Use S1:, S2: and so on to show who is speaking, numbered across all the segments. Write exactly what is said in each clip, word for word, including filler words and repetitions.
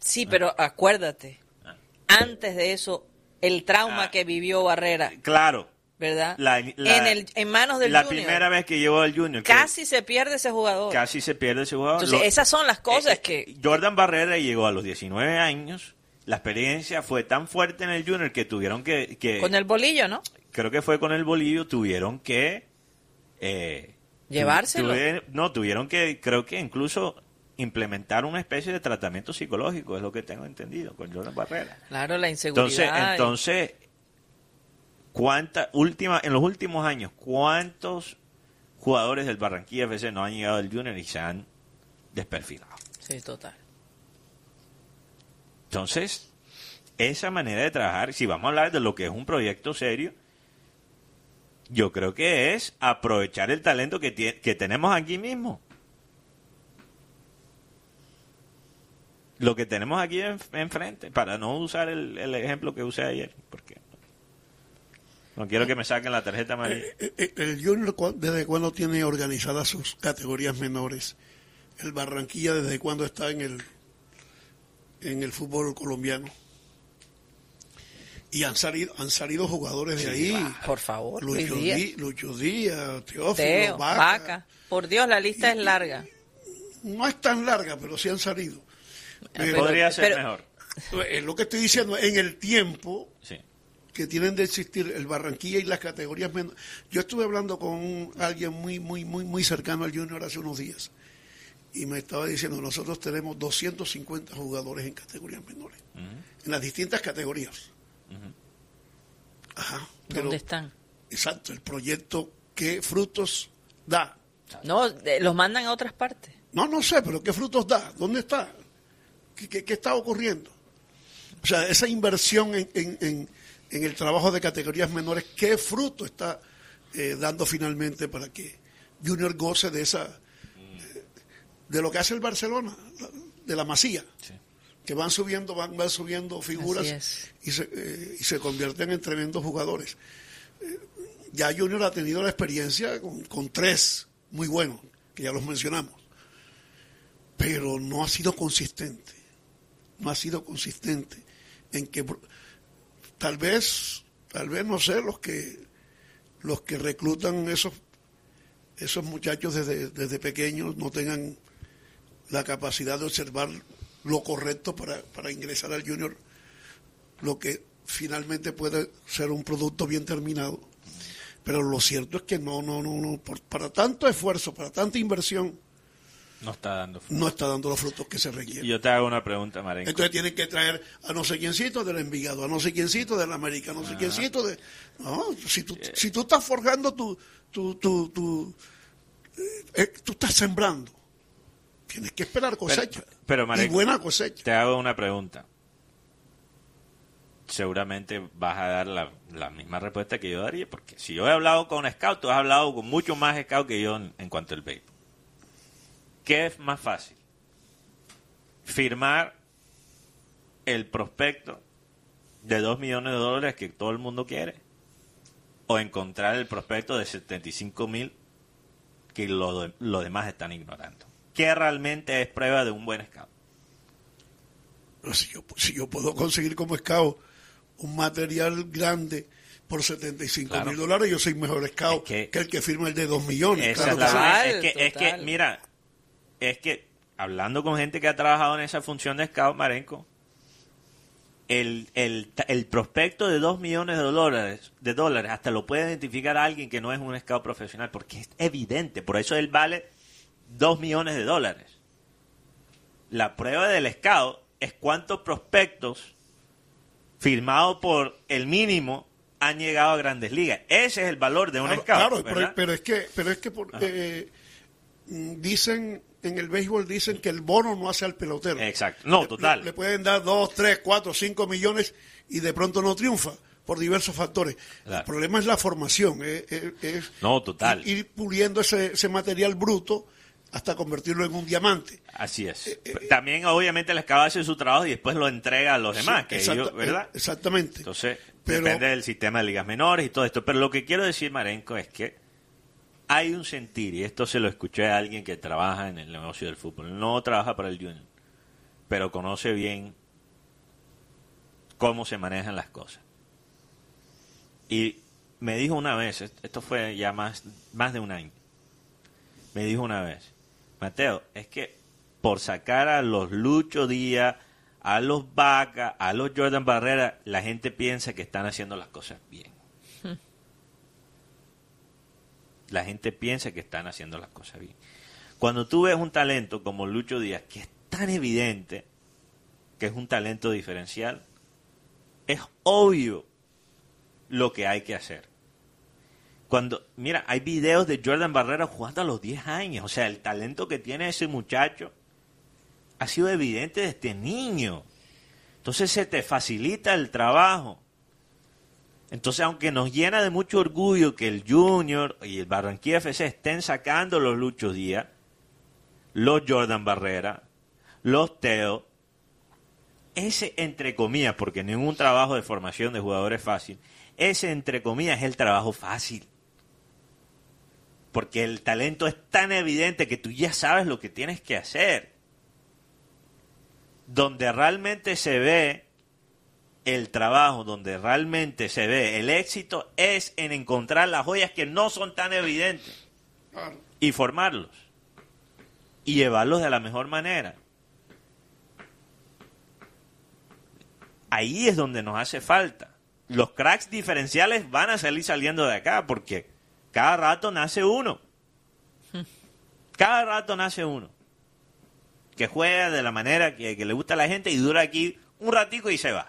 S1: Sí, pero acuérdate, antes de eso, el trauma ah, que vivió Barrera.
S2: Claro.
S1: ¿Verdad?
S2: La, la,
S1: en, el, en manos del
S2: la
S1: Junior.
S2: La primera vez que llegó al Junior.
S1: Casi se pierde ese jugador.
S2: Casi se pierde ese jugador.
S1: Entonces, Lo, esas son las cosas
S2: eh,
S1: que...
S2: Jordan Barrera llegó a los diecinueve años. La experiencia fue tan fuerte en el Junior que tuvieron que... que
S1: con el bolillo, ¿no?
S2: Creo que fue con el bolillo. Tuvieron que... Eh,
S1: ¿Llevárselo?
S2: Tuvieron, no, tuvieron que... Creo que incluso implementar una especie de tratamiento psicológico. Es lo que tengo entendido con Jordan Barrera.
S1: Claro, la inseguridad.
S2: Entonces... entonces ¿Cuánta, última, en los últimos años, cuántos jugadores del Barranquilla F C no han llegado al Junior y se han desperfilado?
S1: Sí, total.
S2: Entonces, esa manera de trabajar, si vamos a hablar de lo que es un proyecto serio, yo creo que es aprovechar el talento que, tie- que tenemos aquí mismo. Lo que tenemos aquí en- enfrente, para no usar el, el ejemplo que usé ayer, porque no quiero que me saquen la tarjeta amarilla.
S3: Eh, eh, el Junior, ¿desde cuándo tiene organizadas sus categorías menores? El Barranquilla, ¿desde cuándo está en el en el fútbol colombiano? Y han salido han salido jugadores de
S1: sí,
S3: ahí.
S1: Va, por favor,
S3: Lucho
S1: Díaz,
S3: Díaz, Lucho Díaz Teófilo,
S1: Teo,
S3: Vaca.
S1: Vaca. Por Dios, la lista
S3: y,
S1: es larga.
S3: No es tan larga, pero sí han salido.
S2: Pero, Podría ser
S1: pero,
S2: mejor.
S3: Es lo que estoy diciendo, en el tiempo...
S2: Sí.
S3: que tienen de existir el Barranquilla y las categorías menores. Yo estuve hablando con alguien muy muy muy muy cercano al Junior hace unos días y me estaba diciendo, nosotros tenemos doscientos cincuenta jugadores en categorías menores, uh-huh. en las distintas categorías. Uh-huh. Ajá. Pero,
S1: ¿dónde están?
S3: Exacto, el proyecto, ¿qué frutos da?
S1: No, de, los mandan a otras partes.
S3: No, no sé, pero ¿qué frutos da? ¿Dónde está? ¿Qué, qué, qué está ocurriendo? O sea, esa inversión en, en, en en el trabajo de categorías menores, ¿qué fruto está eh, dando finalmente para que Junior goce de esa eh, de lo que hace el Barcelona, de la Masía, sí. que van subiendo, van, van subiendo figuras y se, eh, y se convierten en tremendos jugadores. Eh, ya Junior ha tenido la experiencia con, con tres muy buenos, que ya los mencionamos, pero no ha sido consistente, no ha sido consistente en que Tal vez, tal vez no sé, los que los que reclutan esos esos muchachos desde, desde pequeños no tengan la capacidad de observar lo correcto para, para ingresar al Junior, lo que finalmente puede ser un producto bien terminado. Pero lo cierto es que no, no, no, no, por, para tanto esfuerzo, para tanta inversión,
S2: no está dando frutos.
S3: No está dando los frutos que se requieren.
S2: Y yo te hago una pregunta, Marenco.
S3: Entonces tienen que traer a no sé quiéncito del Envigado, a no sé quiéncito del América, a no sé ah. quiéncito de... No, si tú, yeah. si tú estás forjando tu... tu, tu, tu eh, tú estás sembrando. Tienes que esperar cosecha.
S2: Pero, pero Marenco,
S3: y buena cosecha.
S2: Te hago una pregunta. Seguramente vas a dar la, la misma respuesta que yo daría, porque si yo he hablado con scout, tú has hablado con mucho más scout que yo en, en cuanto al béisbol. ¿Qué es más fácil? ¿Firmar el prospecto de dos millones de dólares que todo el mundo quiere? ¿O encontrar el prospecto de setenta y cinco mil que los lo demás están ignorando? ¿Qué realmente es prueba de un buen scout?
S3: Si yo, si yo puedo conseguir como scout un material grande por setenta y cinco mil dólares, yo soy mejor scout es que, que el que firma el de dos millones.
S2: Esa
S3: Claro
S2: es, la,
S3: que
S2: es, que, es que, mira... Es que, hablando con gente que ha trabajado en esa función de scout, Marenco, el, el, el prospecto de dos millones de dólares, de dólares hasta lo puede identificar a alguien que no es un scout profesional, porque es evidente, por eso él vale dos millones de dólares. La prueba del scout es cuántos prospectos firmados por el mínimo han llegado a Grandes Ligas. Ese es el valor de un
S3: claro,
S2: scout.
S3: Claro, pero, pero es que, pero es que por, eh, dicen... En el béisbol dicen que el bono no hace al pelotero.
S2: Exacto. No,
S3: le,
S2: total.
S3: Le, le pueden dar dos, tres, cuatro, cinco millones y de pronto no triunfa por diversos factores. Claro. El problema es la formación. Es, es, es
S2: no, total.
S3: Ir, ir puliendo ese, ese material bruto hasta convertirlo en un diamante.
S2: Así es. Eh, eh, También, obviamente, el scout hace su trabajo y después lo entrega a los demás. Sí, que
S3: exacta,
S2: ellos, ¿verdad?
S3: Exactamente.
S2: Entonces,
S3: Pero,
S2: depende del sistema de ligas menores y todo esto. Pero lo que quiero decir, Marenco, es que hay un sentir, y esto se lo escuché a alguien que trabaja en el negocio del fútbol, no trabaja para el Junior, pero conoce bien cómo se manejan las cosas. Y me dijo una vez, esto fue ya más, más de un año, me dijo una vez, Mateo, es que por sacar a los Lucho Díaz, a los Vaca, a los Jordan Barrera, la gente piensa que están haciendo las cosas bien. Hmm. La gente piensa que están haciendo las cosas bien. Cuando tú ves un talento como Lucho Díaz, que es tan evidente que es un talento diferencial, es obvio lo que hay que hacer. Cuando, mira, hay videos de Jordan Barrera jugando a los diez años. O sea, el talento que tiene ese muchacho ha sido evidente desde niño. Entonces se te facilita el trabajo. Entonces, aunque nos llena de mucho orgullo que el Junior y el Barranquilla F C estén sacando los Lucho Díaz, los Jordan Barrera, los Teo, ese entre comillas, porque ningún trabajo de formación de jugadores es fácil, ese entre comillas es el trabajo fácil. Porque el talento es tan evidente que tú ya sabes lo que tienes que hacer. Donde realmente se ve el trabajo, donde realmente se ve el éxito, es en encontrar las joyas que no son tan evidentes y formarlos y llevarlos de la mejor manera. Ahí es donde nos hace falta. Los cracks diferenciales van a salir saliendo de acá porque cada rato nace uno. Cada rato nace uno que juega de la manera que, que le gusta a la gente y dura aquí un ratico y se va.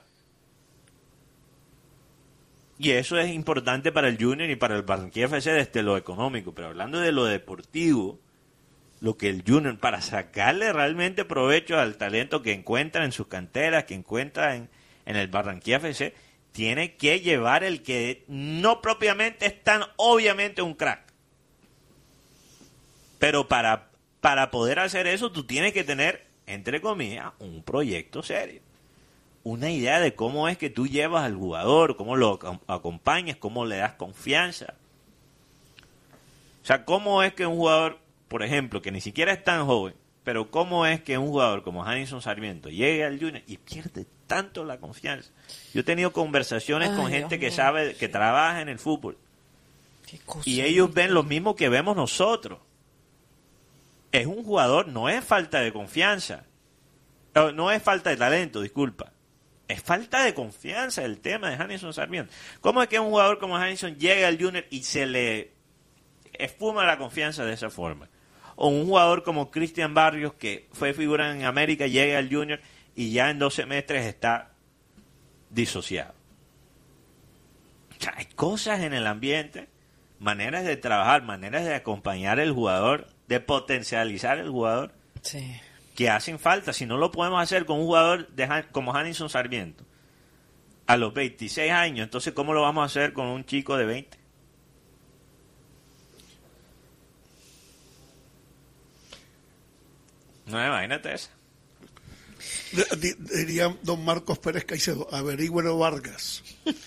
S2: Y eso es importante para el Junior y para el Barranquilla F C desde lo económico. Pero hablando de lo deportivo, lo que el Junior, para sacarle realmente provecho al talento que encuentra en sus canteras, que encuentra en, en el Barranquilla F C, tiene que llevar el que no propiamente es tan obviamente un crack. Pero para, para poder hacer eso, tú tienes que tener, entre comillas, un proyecto serio. Una idea de cómo es que tú llevas al jugador, cómo lo acompañas, cómo le das confianza. O sea, cómo es que un jugador, por ejemplo, que ni siquiera es tan joven, pero cómo es que un jugador como Janison Sarmiento llegue al Junior y pierde tanto la confianza. Yo he tenido conversaciones Ay, con gente Dios que mío. sabe, que trabaja en el fútbol. Y ellos ven lo mismo que vemos nosotros. Es un jugador, no es falta de confianza. No, no es falta de talento, disculpa. Es falta de confianza el tema de Janison Sarmiento. ¿Cómo es que un jugador como Janison llega al Junior y se le esfuma la confianza de esa forma? O un jugador como Cristian Barrios, que fue figura en América, llega al Junior y ya en dos semestres está disociado. O sea, hay cosas en el ambiente, maneras de trabajar, maneras de acompañar al jugador, de potencializar el jugador, sí, que hacen falta. Si no lo podemos hacer con un jugador de Han, como Janison Sarmiento a los veintiséis años, entonces ¿cómo lo vamos a hacer con un chico de veinte? No, imagínate eso.
S3: Diría don Marcos Pérez Caicedo, averígüelo Vargas.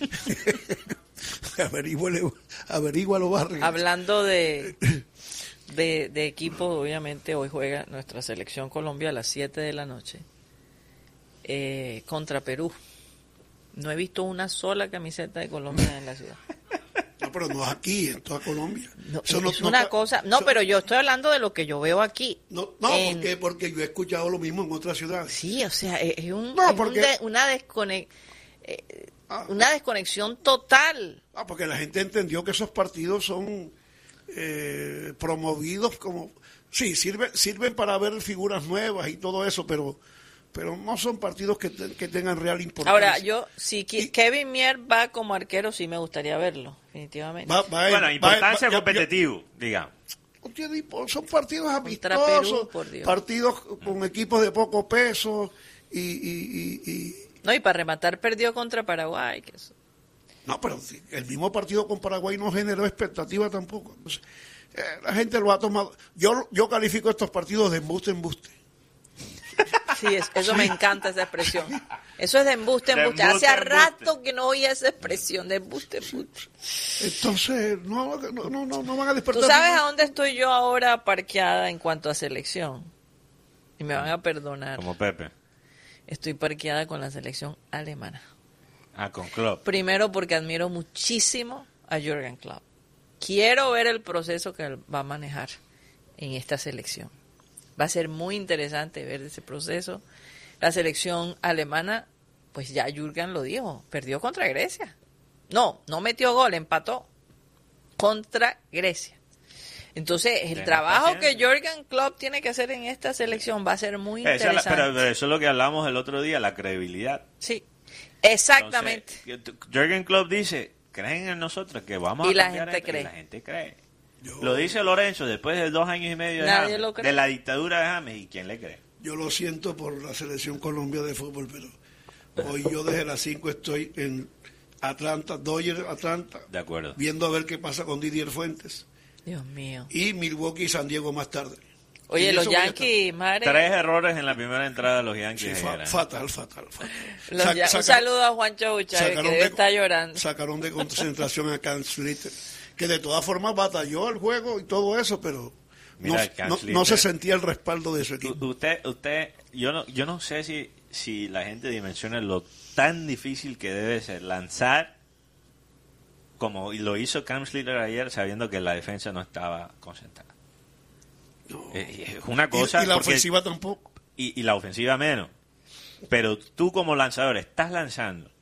S3: averígüelo, averígüelo Vargas.
S1: Hablando de, de, de equipo, obviamente hoy juega nuestra selección Colombia a las siete de la noche eh, contra Perú. No he visto una sola camiseta de Colombia en la ciudad.
S3: No, pero no aquí, en toda Colombia.
S1: No, eso no, es una no, cosa... No, eso, pero yo estoy hablando de lo que yo veo aquí.
S3: No, no en, porque, porque yo he escuchado lo mismo en otras ciudades.
S1: Sí, o sea, es, es, un,
S3: no,
S1: es
S3: porque,
S1: un de, una, desconex, eh, ah, una desconexión total.
S3: Ah, porque la gente entendió que esos partidos son eh, promovidos como... Sí, sirven, sirven para ver figuras nuevas y todo eso, pero... pero no son partidos que, te, que tengan real importancia.
S1: Ahora, yo, si y, Kevin Mier va como arquero, sí me gustaría verlo, definitivamente.
S2: Va, va bueno, en, importancia va, va, competitivo, yo, digamos.
S3: Son partidos amistosos, Perú, partidos con equipos de poco peso y, y, y, y...
S1: No, y para rematar perdió contra Paraguay. Que eso...
S3: No, pero el mismo partido con Paraguay no generó expectativa tampoco. Entonces, eh, la gente lo ha tomado... Yo, yo califico estos partidos de embuste, embuste.
S1: Sí, es, eso me encanta, esa expresión. Eso es de embuste, embuste. Hace embuste, rato que no oía esa expresión de embuste, embuste.
S3: Entonces, no, no, no, no van a despertar.
S1: ¿Tú sabes a dónde estoy yo ahora parqueada en cuanto a selección? Y me van a perdonar.
S2: Como Pepe.
S1: estoy parqueada con la selección alemana.
S2: Ah, con Klopp.
S1: Primero porque admiro muchísimo a Jürgen Klopp. Quiero ver el proceso que él va a manejar en esta selección. Va a ser muy interesante ver ese proceso. La selección alemana, pues ya Jürgen lo dijo, perdió contra Grecia. No, no metió gol, empató contra Grecia. Entonces, el
S2: Ten
S1: trabajo
S2: paciencia.
S1: que Jürgen Klopp tiene que hacer en esta selección va a ser muy
S2: Esa es la-
S1: interesante.
S2: pero, pero eso es lo que hablamos el otro día, la credibilidad.
S1: Sí, exactamente.
S2: Entonces, Jürgen Klopp dice, creen en nosotros que vamos
S1: Y
S2: a
S1: la
S2: cambiar
S1: gente
S2: esto",
S1: cree.
S2: y la gente cree.
S3: Yo,
S2: Lo dice Lorenzo después de dos años y medio de,
S1: Nadie
S2: James,
S1: lo cree.
S2: de la dictadura de James. ¿Y quién le cree?
S3: yo lo siento por la selección Colombia de fútbol, pero hoy yo desde las cinco estoy en Atlanta, Dodgers, Atlanta,
S2: De acuerdo.
S3: viendo a ver qué pasa con Didier Fuentes.
S1: Dios mío.
S3: Y Milwaukee y San Diego más tarde.
S1: Oye,
S3: En
S1: los
S3: eso voy a
S1: Yankees, madre.
S2: Tres errores en la primera entrada de los Yankees.
S3: Sí,
S2: ayer,
S3: fa-
S2: ¿eh?
S3: fatal, fatal, fatal.
S1: Los
S3: Sa-
S1: Ya- un
S3: saca-
S1: saludo a Juancho Uchave, que
S3: sacaron
S1: debe
S3: de-
S1: estar llorando.
S3: Sacaron de concentración a Cam Slater, que de todas formas batalló el juego y todo eso, pero no,
S2: Mira, Cam
S3: no-
S2: Slater-
S3: no se sentía el respaldo de su
S2: U-
S3: equipo.
S2: Usted, usted, yo no, yo no sé si, si la gente dimensiona lo tan difícil que debe ser lanzar como lo hizo Cam Slater ayer, sabiendo que la defensa no estaba concentrada.
S3: No.
S2: Eh, Es una
S3: Y-
S2: cosa
S3: y, la
S2: porque-
S3: ofensiva tampoco.
S2: y, y la ofensiva menos. Pero tú como lanzador estás lanzando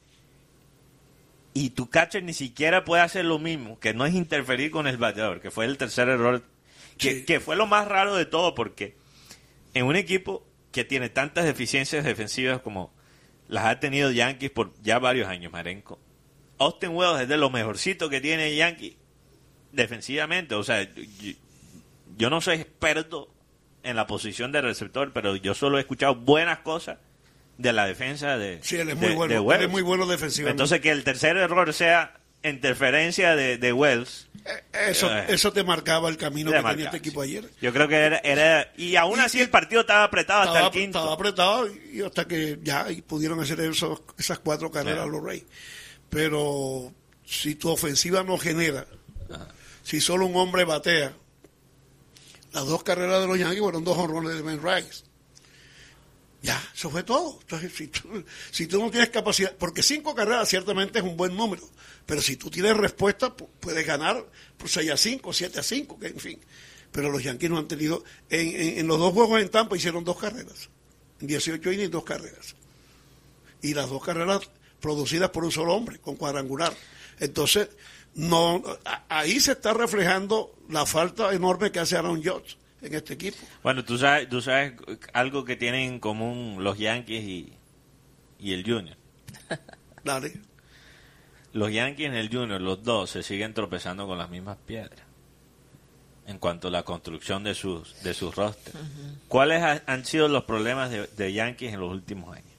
S2: y tu catcher ni siquiera puede hacer lo mismo, que no es interferir con el bateador, que fue el tercer error, que,
S3: Sí.
S2: que fue lo más raro de todo, porque en un equipo que tiene tantas deficiencias defensivas como las ha tenido Yankees por ya varios años, Marenco, Austin Wells es de lo mejorcito que tiene Yankees defensivamente. O sea, yo, yo no soy experto en la posición de receptor, pero yo solo he escuchado buenas cosas de la defensa de
S3: Sí, él es
S2: de-
S3: muy
S2: de
S3: bueno. Él
S2: Wells.
S3: es muy bueno defensivamente.
S2: Entonces, que el tercer error sea interferencia de, de Wells,
S3: Eh, eso,
S2: eh,
S3: eso te marcaba el camino
S2: de
S3: que
S2: marcar,
S3: tenía este equipo
S2: sí.
S3: ayer.
S2: Yo creo que era, era y aún
S3: Y-
S2: así
S3: y-
S2: el partido estaba apretado hasta
S3: Estaba,
S2: el quinto.
S3: estaba apretado y hasta que ya y pudieron hacer esos, esas cuatro carreras
S2: Claro.
S3: los Reyes. Pero si tu ofensiva no genera,
S2: Ajá.
S3: si solo un hombre batea, las dos carreras de los Yankees fueron dos honrones de Ben Rice. Ya, eso fue todo. Entonces, si tú, si tú no tienes capacidad, porque cinco carreras ciertamente es un buen número, pero si tú tienes respuesta, pu- puedes ganar por seis a cinco, siete a cinco, que en fin. Pero los Yankees no han tenido, en, en- en los dos juegos en Tampa hicieron dos carreras, en dieciocho innings dos carreras. Y las dos carreras producidas por un solo hombre, con cuadrangular. Entonces, no, a- ahí se está reflejando la falta enorme que hace Aaron Judge en este equipo.
S2: Bueno, tú sabes, tú sabes algo que tienen en común los Yankees y, y el Junior.
S3: Dale.
S2: Los Yankees en el Junior, los dos, se siguen tropezando con las mismas piedras en cuanto a la construcción de sus de sus rosters. ¿Cuáles ha- han sido los problemas de, de Yankees en los últimos años?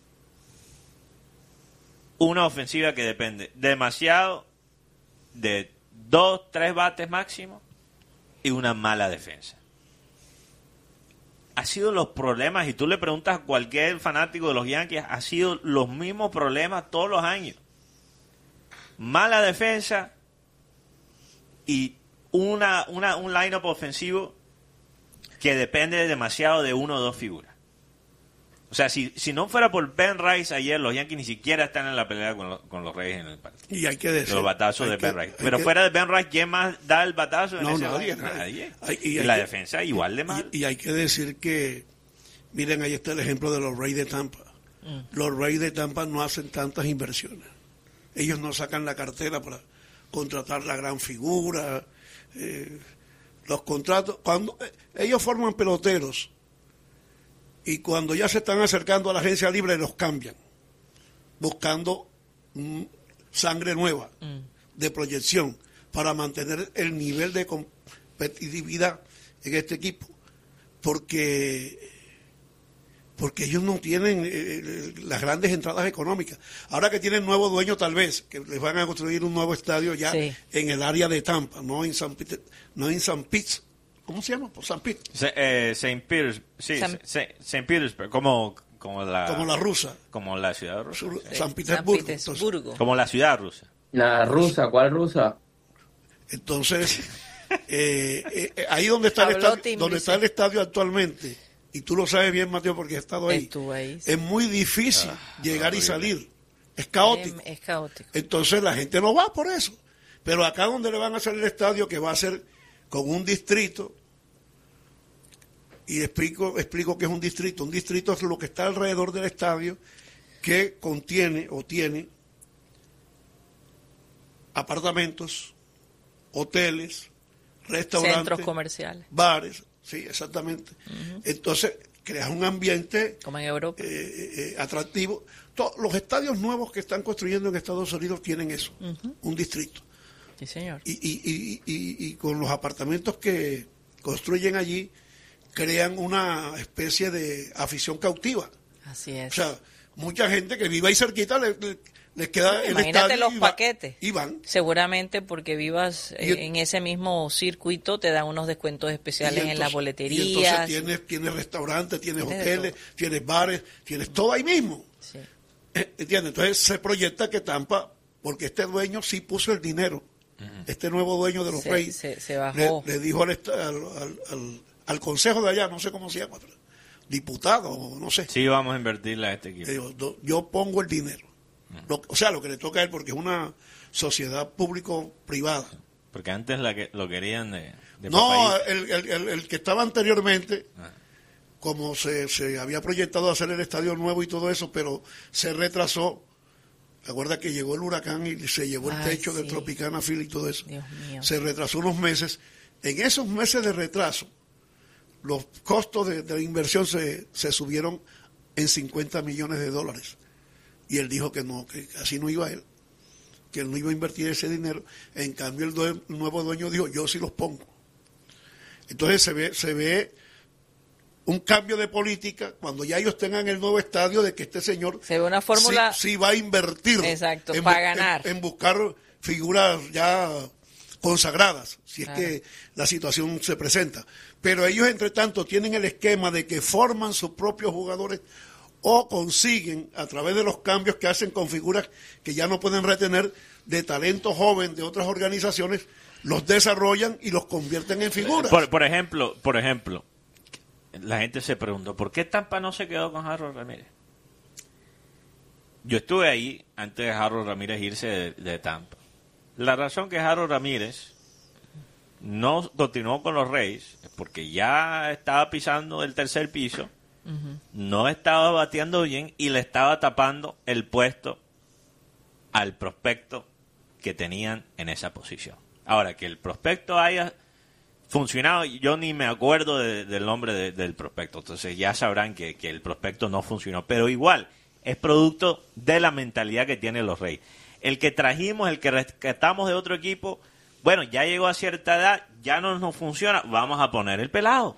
S2: Una ofensiva que depende demasiado de dos, tres bates máximo y una mala defensa. Ha sido los problemas, y tú le preguntas a cualquier fanático de los Yankees, ha sido los mismos problemas todos los años. Mala defensa y una, una un line-up ofensivo que depende demasiado de uno o dos figuras. O sea, si, si no fuera por Ben Rice ayer, los Yankees ni siquiera están en la pelea con, los- con los Reyes en el partido.
S3: Y hay que decir.
S2: Los batazos
S3: hay
S2: de
S3: que-
S2: Ben Rice.
S3: hay
S2: Pero
S3: que-
S2: fuera de Ben Rice, ¿quién más da el batazo en
S3: No,
S2: ese
S3: nadie,
S2: juego?
S3: nadie.
S2: Nadie.
S3: Hay- y
S2: Y,
S3: hay
S2: la
S3: que-
S2: defensa igual de mal.
S3: Y, y hay que decir que, miren, ahí está el ejemplo de los Reyes de Tampa.
S1: Mm.
S3: Los Reyes de Tampa no hacen tantas inversiones. Ellos no sacan la cartera para contratar la gran figura. eh, los contratos, cuando eh, ellos forman peloteros y cuando ya se están acercando a la agencia libre los cambian, buscando mm, sangre nueva
S1: Mm.
S3: de proyección para mantener el nivel de competitividad en este equipo, porque porque ellos no tienen eh, las grandes entradas económicas. Ahora que tienen nuevo dueño, tal vez, que les van a construir un nuevo estadio ya
S1: Sí.
S3: en el área de Tampa, no en San Peter, no en San Pete. ¿Cómo se llama? Por San Pete,
S2: Se- eh, Saint Peters, sí,
S1: San-
S2: Se- Saint Petersburg, como, como la
S3: como la rusa,
S2: como la ciudad rusa.
S3: Sur-
S1: Sí,
S3: San Petersburgo. Entonces,
S1: Petersburgo.
S2: Como la ciudad rusa.
S4: La rusa, ¿cuál rusa?
S3: entonces eh, eh, ahí donde está el
S1: Habló
S3: estadio,
S1: Tim
S3: donde
S1: Lizzie.
S3: está el estadio actualmente, y tú lo sabes bien, Mateo, porque has estado ahí,
S1: Estuvo ahí, sí.
S3: es muy difícil
S2: Ah,
S3: llegar y
S2: horrible.
S3: salir. Es caótico.
S1: Es, es caótico.
S3: Entonces la gente no va por eso. Pero acá donde le van a hacer el estadio, que va a ser con un distrito, y explico, explico qué es un distrito. Un distrito es lo que está alrededor del estadio, que contiene o tiene apartamentos, hoteles, restaurantes,
S1: Centros comerciales,
S3: bares, sí, exactamente. Uh-huh. Entonces, creas un ambiente
S1: como en Europa,
S3: eh, eh, atractivo. Todos los estadios nuevos que están construyendo en Estados Unidos tienen eso, uh-huh. un distrito.
S1: Sí, señor.
S3: Y, y, y, y, y con los apartamentos que construyen allí, crean una especie de afición cautiva.
S1: Así es.
S3: O sea, mucha gente que vive ahí cerquita le, le, les queda el
S1: Imagínate
S3: estadio
S1: los
S3: y
S1: paquetes.
S3: Y van.
S1: Seguramente porque vivas
S3: y,
S1: en ese mismo circuito te dan unos descuentos especiales entonces, en las boleterías.
S3: Y entonces tienes, tienes restaurantes, tienes, tienes hoteles, tienes bares, tienes todo ahí mismo.
S1: Sí.
S3: ¿Entiendes? Entonces se proyecta que Tampa, porque este dueño sí puso el dinero, uh-huh. este nuevo dueño de los
S1: se,
S3: Reyes,
S1: se, se bajó.
S3: Le, le dijo al, al, al, al consejo de allá, no sé cómo se llama, diputado, no sé.
S2: Sí, vamos a invertirle a este equipo.
S3: Yo, yo pongo el dinero. Uh-huh. Lo, o sea, lo que le toca a él, porque es una sociedad público-privada.
S2: Porque antes la que, lo querían de, de
S3: No, el, el, el, el que estaba anteriormente... Uh-huh. como se, se había proyectado hacer el estadio nuevo y todo eso, pero se retrasó. Recuerda que llegó el huracán y se llevó el
S1: Ay,
S3: techo
S1: sí.
S3: del Tropicana Phil y todo eso.
S1: Dios mío.
S3: Se retrasó unos meses. En esos meses de retraso, los costos de, de la inversión se, se subieron en cincuenta millones de dólares. Y él dijo que no, que así no iba él, que él no iba a invertir ese dinero. En cambio, el, due, el nuevo dueño dijo, yo sí los pongo. Entonces se ve, se ve un cambio de política cuando ya ellos tengan el nuevo estadio, de que este señor
S1: se ve una fórmula
S3: sí, sí va a invertir
S1: exacto,
S3: en,
S1: para ganar
S3: en, en buscar figuras ya consagradas, si
S1: claro.
S3: es que la situación se presenta. Pero ellos, entre tanto, tienen el esquema de que forman sus propios jugadores o consiguen, a través de los cambios que hacen con figuras que ya no pueden retener, de talento joven de otras organizaciones, los desarrollan y los convierten en figuras.
S2: Por, por ejemplo, por ejemplo, la gente se preguntó, ¿por qué Tampa no se quedó con Harold Ramírez? Yo estuve ahí antes de Harold Ramírez irse de, de Tampa. La razón que Harold Ramírez no continuó con los Reyes es porque ya estaba pisando el tercer piso, uh-huh. no estaba bateando bien y le estaba tapando el puesto al prospecto que tenían en esa posición. Ahora, que el prospecto haya funcionado, yo ni me acuerdo de, del nombre de, del prospecto, entonces ya sabrán que, que el prospecto no funcionó, pero igual es producto de la mentalidad que tienen los Reyes. El que trajimos, el que rescatamos de otro equipo, bueno, ya llegó a cierta edad, ya no nos funciona, vamos a poner el pelado.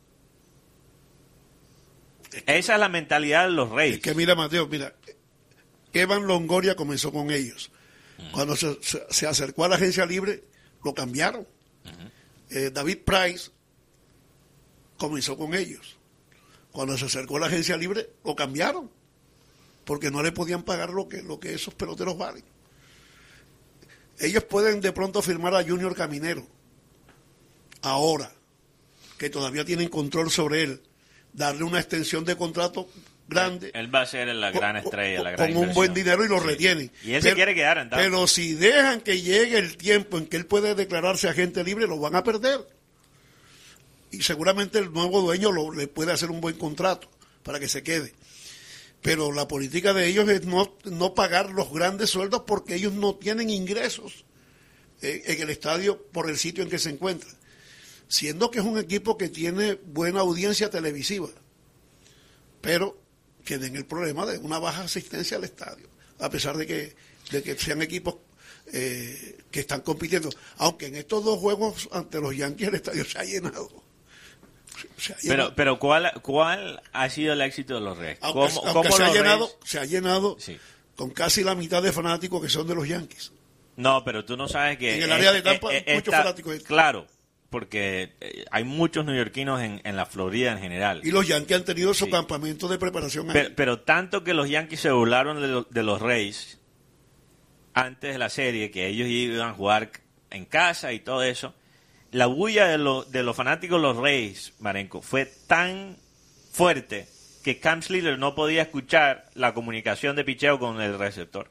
S2: Esa es la mentalidad de los Reyes.
S3: Es que mira, Mateo, mira, Evan Longoria comenzó con ellos. Uh-huh. Cuando se, se, se acercó a la agencia libre, lo cambiaron. Uh-huh. Eh, David Price comenzó con ellos. Cuando se acercó a la agencia libre, lo cambiaron, porque no le podían pagar lo que, lo que esos peloteros valen. Ellos pueden de pronto firmar a Junior Caminero, ahora, que todavía tienen control sobre él, darle una extensión de contrato grande.
S2: Él va a ser la gran estrella,
S3: con,
S2: la gran
S3: con un buen dinero y lo sí. retienen.
S2: Y él pero, se quiere quedar en Tampa.
S3: Pero si dejan que llegue el tiempo en que él puede declararse agente libre, lo van a perder. Y seguramente el nuevo dueño lo, le puede hacer un buen contrato para que se quede. Pero la política de ellos es no, no pagar los grandes sueldos, porque ellos no tienen ingresos en, en el estadio por el sitio en que se encuentran. Siendo que es un equipo que tiene buena audiencia televisiva, pero tienen el problema de una baja asistencia al estadio, a pesar de que, de que sean equipos eh, que están compitiendo. Aunque en estos dos juegos ante los Yankees el estadio se ha llenado. Se ha llenado.
S2: Pero, pero ¿cuál, ¿cuál ha sido el éxito de los Reyes?
S3: Aunque,
S2: ¿Cómo,
S3: aunque
S2: cómo
S3: se, ha
S2: los
S3: llenado,
S2: Reyes?
S3: se ha llenado
S2: Sí.
S3: con casi la mitad de fanáticos que son de los Yankees.
S2: No, pero tú no sabes que...
S3: En el área de Tampa,
S2: eh, eh,
S3: muchos
S2: esta,
S3: fanáticos.
S2: Claro, porque eh, hay muchos neoyorquinos en, en la Florida en general.
S3: Y los Yankees han tenido su
S2: Sí.
S3: campamento de preparación ahí.
S2: Pero, pero tanto que los Yankees se burlaron de, lo, de los Reyes antes de la serie, que ellos iban a jugar en casa y todo eso. La bulla de, lo, de los fanáticos de los Reyes, Marenco, fue tan fuerte que Cam Schiller no podía escuchar la comunicación de picheo con el receptor.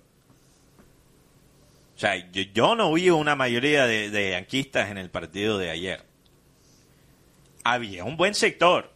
S2: O sea, yo, yo no vi una mayoría de, de yanquistas en el partido de ayer. Había un buen sector.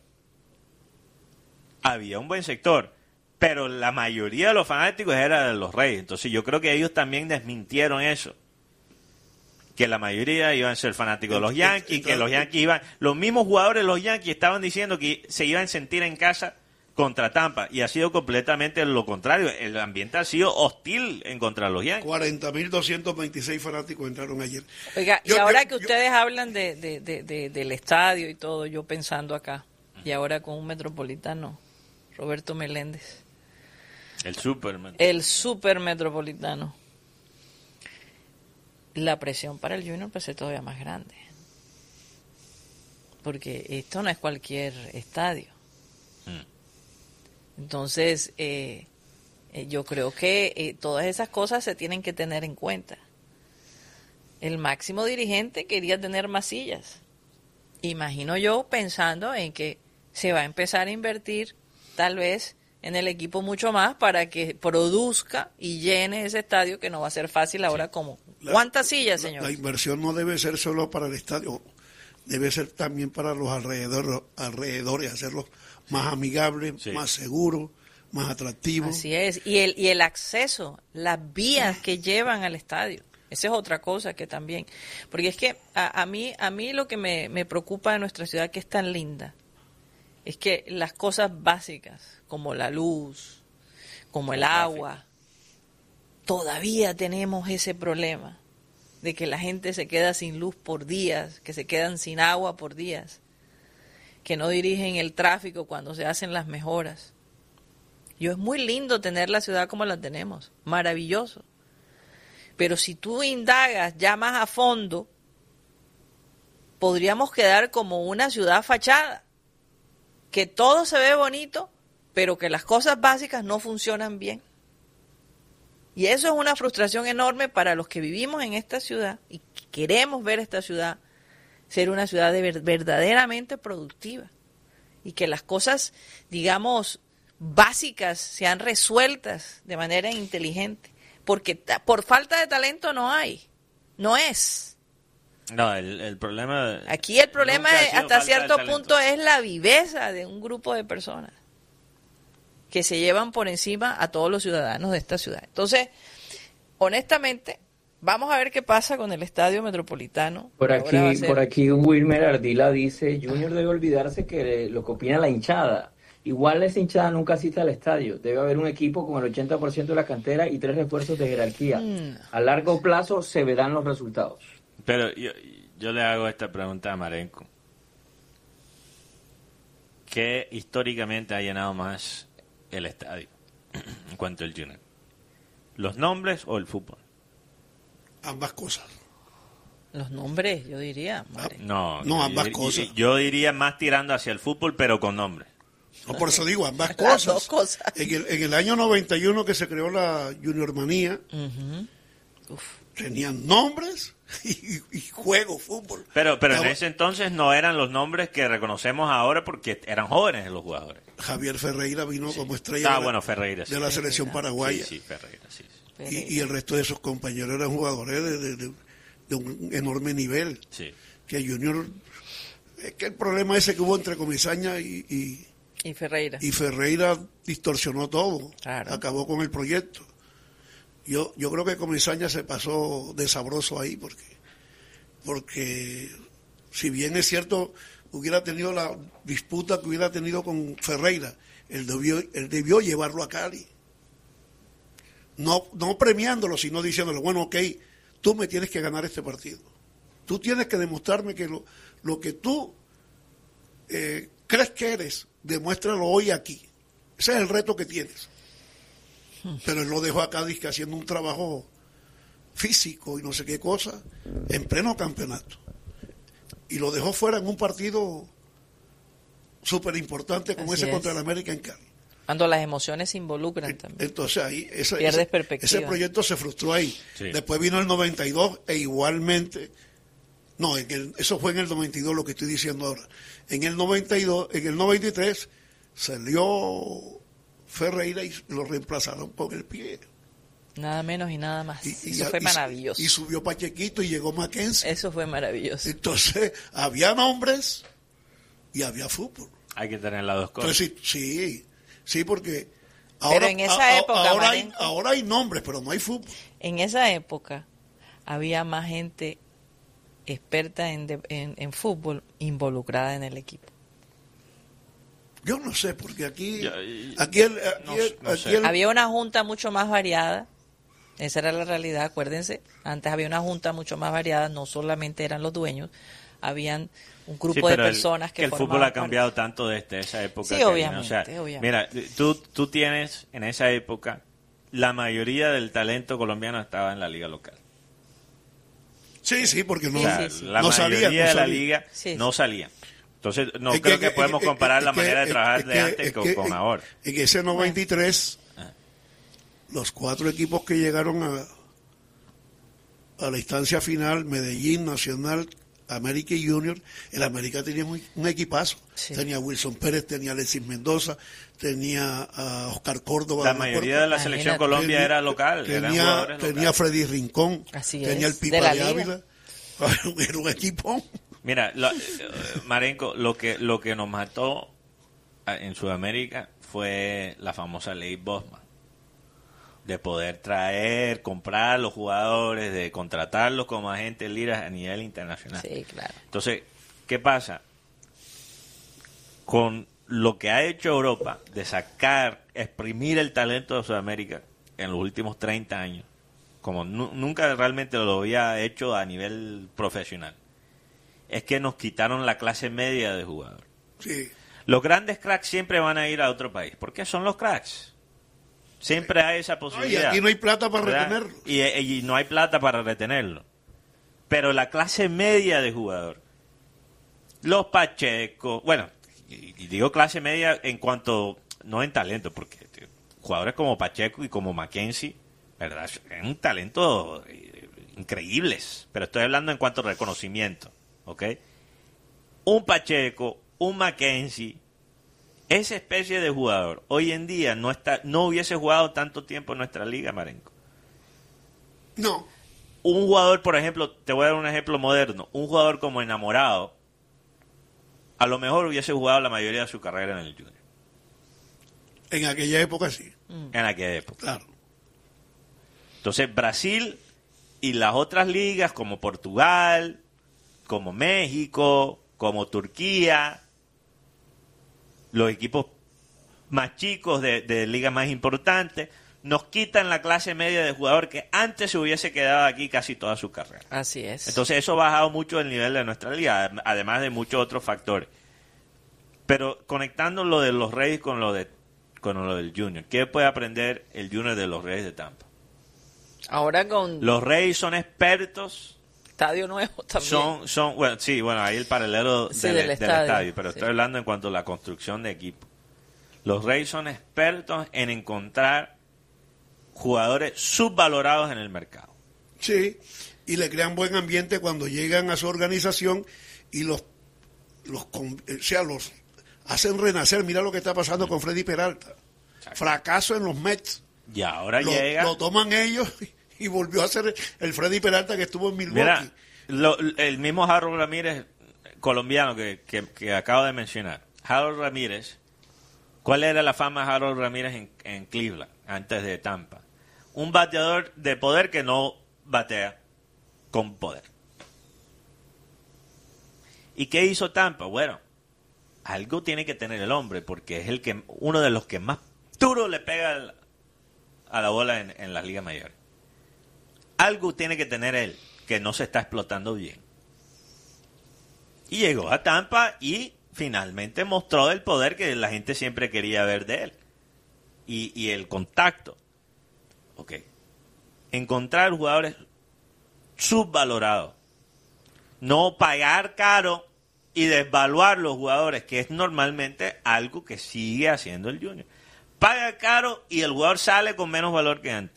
S2: Había un buen sector. Pero la mayoría de los fanáticos eran de los Reyes. Entonces yo creo que ellos también desmintieron eso. Que la mayoría iban a ser fanáticos de los Yankees, que los Yankees iban... Los mismos jugadores de los Yankees estaban diciendo que se iban a sentir en casa contra Tampa. Y ha sido completamente lo contrario. El ambiente ha sido hostil en contra de los Yankees.
S3: cuarenta mil doscientos veintiséis fanáticos entraron ayer.
S1: Oiga,
S3: Yo-
S1: y ahora
S3: yo-
S1: que
S3: yo-
S1: ustedes hablan de, de, de, de- del estadio y todo, yo pensando acá, y ahora con un metropolitano, Roberto Meléndez,
S2: El Superman.
S1: el super metropolitano, la presión para el Junior puede ser todavía más grande. Porque esto no es cualquier estadio.
S2: Mm.
S1: Entonces, eh, eh, yo creo que eh, todas esas cosas se tienen que tener en cuenta. El máximo dirigente quería tener más sillas. Imagino yo pensando en que se va a empezar a invertir tal vez en el equipo mucho más para que produzca y llene ese estadio, que no va a ser fácil ahora. Como
S3: La-
S1: ¿cuántas sillas,
S3: la-
S1: señor?
S3: La inversión no debe ser solo para el estadio, debe ser también para los alrededores, alrededores hacerlos más amigables,
S2: Sí.
S3: más seguros, más atractivos.
S1: Así es. Y el, y el acceso, las vías que llevan al estadio. Esa es otra cosa que también. Porque es que a, a mí a mí lo que me, me preocupa de nuestra ciudad, que es tan linda, es que las cosas básicas, como la luz, como el
S2: El tráfico.
S1: agua, todavía tenemos ese problema de que la gente se queda sin luz por días, que se quedan sin agua por días, que no dirigen el tráfico cuando se hacen las mejoras. Yo, es muy lindo tener la ciudad como la tenemos, maravilloso. Pero si tú indagas ya más a fondo, podríamos quedar como una ciudad fachada, que todo se ve bonito, pero que las cosas básicas no funcionan bien. Y eso es una frustración enorme para los que vivimos en esta ciudad y que queremos ver esta ciudad ser una ciudad de ver- verdaderamente productiva, y que las cosas, digamos, básicas sean resueltas de manera inteligente, porque ta- por falta de talento no hay, no es.
S2: No, el, el problema...
S1: Aquí el problema
S2: nunca ha
S1: es,
S2: sido
S1: hasta
S2: falta de
S1: cierto
S2: talento.
S1: punto, es la viveza de un grupo de personas que se llevan por encima a todos los ciudadanos de esta ciudad. Entonces, honestamente, vamos a ver qué pasa con el Estadio Metropolitano.
S4: Por
S1: Ahora va a
S4: aquí,
S1: ser-
S4: por aquí Wilmer Ardila dice, Junior debe olvidarse que lo que opina la hinchada. Igual esa hinchada nunca asiste al estadio. Debe haber un equipo con el ochenta por ciento de la cantera y tres refuerzos de jerarquía.
S1: Mm.
S4: A largo plazo se verán los resultados.
S2: Pero yo, yo le hago esta pregunta a Marenco. ¿Qué históricamente ha llenado más el estadio en cuanto al Junior? ¿Los nombres o el fútbol?
S3: Ambas cosas.
S1: Los nombres, yo diría. madre.
S2: No,
S3: No,
S2: yo
S3: ambas
S2: dir-
S3: cosas.
S2: Yo diría más tirando hacia el fútbol, pero con nombres.
S3: No, por eso digo, ambas
S1: Las
S3: cosas.
S1: dos cosas.
S3: En el, en el año noventa y uno que se creó la Junior Manía,
S1: Ujú. Uf.
S3: tenían nombres y, y juego, fútbol.
S2: Pero, pero en
S3: Ahora,
S2: ese entonces no eran los nombres que reconocemos ahora porque eran jóvenes los jugadores.
S3: Javier Ferreira vino como estrella
S2: Ah,
S3: de la,
S2: bueno, Ferreira. Sí.
S3: de la selección paraguaya.
S2: Sí, sí, Ferreira, sí. sí.
S3: Y, y el resto de sus compañeros eran jugadores de, de- de- de un enorme nivel.
S2: Sí.
S3: Que Junior, es que el problema ese que hubo entre Comesaña y, y,
S1: Y Ferreira.
S3: y Ferreira distorsionó todo,
S1: Claro.
S3: acabó con el proyecto. Yo yo creo que Comesaña se pasó de sabroso ahí porque porque si bien es cierto hubiera tenido la disputa que hubiera tenido con Ferreira, él debió él debió llevarlo a Cali. No no premiándolo, sino diciéndole, bueno, ok, tú me tienes que ganar este partido. Tú tienes que demostrarme que lo, lo que tú eh, crees que eres, demuéstralo hoy aquí. Ese es el reto que tienes. Pero él lo dejó a Cádiz que haciendo un trabajo físico y no sé qué cosa, en pleno campeonato. Y lo dejó fuera en un partido súper importante como
S1: Así
S3: ese
S1: es.
S3: contra el América en Cali.
S1: Cuando las emociones se involucran también.
S3: Entonces ahí ese,
S1: Pierdes
S3: ese-
S1: perspectiva.
S3: ese proyecto se frustró ahí.
S2: Sí.
S3: Después vino el noventa y dos e igualmente, no, en el, eso fue en el noventa y dos lo que estoy diciendo ahora. En el noventa y dos, en el noventa y tres salió Ferreira y lo reemplazaron con el pie.
S1: Nada menos y nada más.
S3: Y, y,
S1: Eso fue
S3: y,
S1: maravilloso.
S3: Y subió Pachequito y llegó Mackenzie.
S1: Eso fue maravilloso.
S3: Entonces, había nombres y había fútbol.
S2: Hay que tener las dos cosas.
S3: Entonces, sí, sí, sí, porque ahora,
S1: Pero en esa
S3: a,
S1: época,
S3: ahora, hay,
S1: Marenco,
S3: ahora hay nombres, pero no hay fútbol.
S1: En esa época había más gente experta en, de, en, en fútbol involucrada en el equipo.
S3: Yo no sé, porque aquí,
S2: Yo, y,
S3: aquí, el, aquí,
S2: no,
S3: el,
S2: no
S3: aquí
S2: sé.
S3: el,
S1: Había una junta mucho más variada. Esa era la realidad, acuérdense. Antes había una junta mucho más variada, no solamente eran los dueños, habían un grupo
S2: Sí,
S1: de
S2: pero
S1: personas
S2: el,
S1: que,
S2: que el fútbol
S1: formaban
S2: ha cambiado tanto desde esa época.
S1: Sí,
S2: que
S1: obviamente,
S2: había, o sea,
S1: obviamente.
S2: Mira, tú, tú tienes en esa época, la mayoría del talento colombiano estaba en la liga local.
S3: sí, sí, porque no,
S2: O sea,
S1: sí, sí.
S2: la
S3: no
S2: mayoría
S3: salía, no
S2: de la
S3: salía.
S2: liga
S1: Sí,
S2: no
S1: sí.
S2: salía. Entonces, no
S3: Es
S2: creo que,
S3: es
S2: podemos
S3: es
S2: comparar
S3: es
S2: la
S3: que-
S2: manera de
S3: es-
S2: trabajar
S3: es
S2: de
S3: que-
S2: antes
S3: es
S2: con,
S3: que-
S2: con
S3: en-
S2: ahora.
S3: En ese noventa y tres,
S2: Ah.
S3: los cuatro equipos que llegaron a, a la instancia final, Medellín, Nacional, América y Junior, el América tenía muy- un equipazo.
S1: Sí.
S3: Tenía a Wilson Pérez, tenía a Alexis Mendoza, tenía a Oscar Córdoba.
S2: La
S3: no me
S2: mayoría de la
S1: Imagínate.
S2: selección Colombia
S3: Tenía-
S2: era local. eran
S3: Tenía,
S2: jugadores
S3: tenía
S2: locales.
S3: Freddy Rincón,
S1: Así
S3: tenía
S1: es,
S3: el Pipa
S1: de la
S3: de,
S1: liga.
S3: Ávila. Era un equipo.
S2: Mira, lo- eh, Marenco, lo que, lo que nos mató a- en Sudamérica fue la famosa ley Bosman. De poder traer, comprar los jugadores, de contratarlos como agentes libres a nivel internacional.
S1: Sí, claro.
S2: Entonces, ¿qué pasa? Con lo que ha hecho Europa de sacar, exprimir el talento de Sudamérica en los últimos treinta años, como nu- nunca realmente lo había hecho a nivel profesional, es que nos quitaron la clase media de jugador.
S3: Sí.
S2: Los grandes cracks siempre van a ir a otro país, porque son los cracks. Siempre hay esa
S3: Ay,
S2: posibilidad.
S3: aquí no hay plata para
S2: ¿verdad?
S3: retenerlo.
S2: Y, y no hay plata para retenerlo. Pero la clase media de jugador, los Pacheco, bueno, y, y digo clase media en cuanto, no en talento, porque tío, jugadores como Pacheco y como Mackenzie, ¿verdad? Es un talento eh, increíbles, pero estoy hablando en cuanto a reconocimiento, ¿ok? Un Pacheco, un Mackenzie, esa especie de jugador hoy en día no está, no hubiese jugado tanto tiempo en nuestra liga, Marenco.
S3: No.
S2: Un jugador, por ejemplo, te voy a dar un ejemplo moderno, un jugador como Enamorado, a lo mejor hubiese jugado la mayoría de su carrera en el Junior,
S3: En aquella época sí,
S2: en aquella época.
S3: claro.
S2: Entonces, Brasil y las otras ligas como Portugal, como México, como Turquía, los equipos más chicos de, de ligas más importantes, nos quitan la clase media de jugador que antes se hubiese quedado aquí casi toda su carrera.
S1: Así es.
S2: Entonces eso ha bajado mucho el nivel de nuestra liga, además de muchos otros factores. Pero conectando lo de los Reyes con lo de con lo del Junior, ¿qué puede aprender el Junior de los Reyes de Tampa?
S1: Ahora con
S2: Los Reyes son expertos,
S1: estadio nuevo también.
S2: son, son bueno, sí, bueno, ahí el paralelo
S1: Sí,
S2: del,
S1: del
S2: del
S1: estadio,
S2: estadio, pero
S1: sí.
S2: estoy hablando en cuanto a la construcción de equipo. Los Reyes son expertos en encontrar jugadores subvalorados en el mercado.
S3: Sí, y le crean buen ambiente cuando llegan a su organización y los, los con- o sea, los hacen renacer. Mira lo que está pasando con Freddy Peralta.
S2: Exacto.
S3: Fracaso en los Mets.
S2: Y ahora
S3: Lo,
S2: llega...
S3: lo toman ellos y volvió a ser el Freddy Peralta que estuvo en Milwaukee.
S2: Mira, lo- el mismo Harold Ramírez, colombiano que, que, que acabo de mencionar. Harold Ramírez, ¿cuál era la fama de Harold Ramírez en, en Cleveland, antes de Tampa? Un bateador de poder que no batea con poder. ¿Y qué hizo Tampa? Bueno, algo tiene que tener el hombre, porque es el que uno de los que más duro le pega al- a la bola en, en las ligas mayores. Algo tiene que tener él, que no se está explotando bien. Y llegó a Tampa y finalmente mostró el poder que la gente siempre quería ver de él. Y, y el contacto. Ok. Encontrar jugadores subvalorados. No pagar caro y desvaluar los jugadores, que es normalmente algo que sigue haciendo el Junior. Paga caro y el jugador sale con menos valor que antes.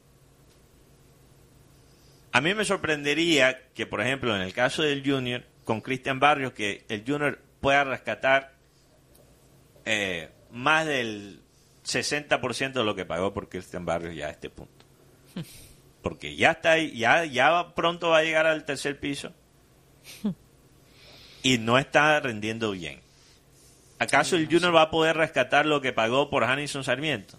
S2: A mí me sorprendería que, por ejemplo, en el caso del Junior, con Cristian Barrios, que el Junior pueda rescatar eh, más del sesenta por ciento de lo que pagó por Cristian Barrios ya a este punto. Porque ya está ahí, ya, ya pronto va a llegar al tercer piso y no está rendiendo bien. ¿Acaso el Junior va a poder rescatar lo que pagó por Hanison Sarmiento?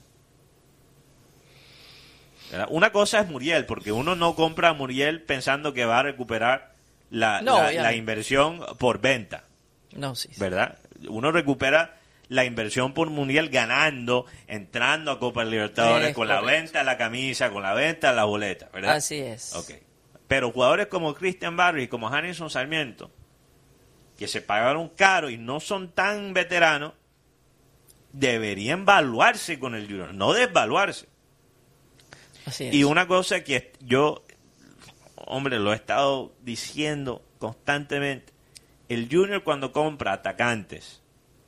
S2: ¿Verdad? Una cosa es Muriel, porque uno no compra a Muriel pensando que va a recuperar la,
S1: no,
S2: la, la inversión por venta.
S1: No, sí, sí.
S2: ¿Verdad? Uno recupera la inversión por Muriel ganando, entrando a Copa Libertadores,
S1: es
S2: con
S1: correcto.
S2: la venta de la camisa, con la venta de la boleta, ¿verdad?
S1: Así es.
S2: Okay. Pero jugadores como Cristian Barrios y como Hanison Sarmiento, que se pagaron caro y no son tan veteranos, deberían valuarse con el Junior, no desvaluarse.
S1: Así es.
S2: Y una cosa que yo, hombre, lo he estado diciendo constantemente, el Junior cuando compra atacantes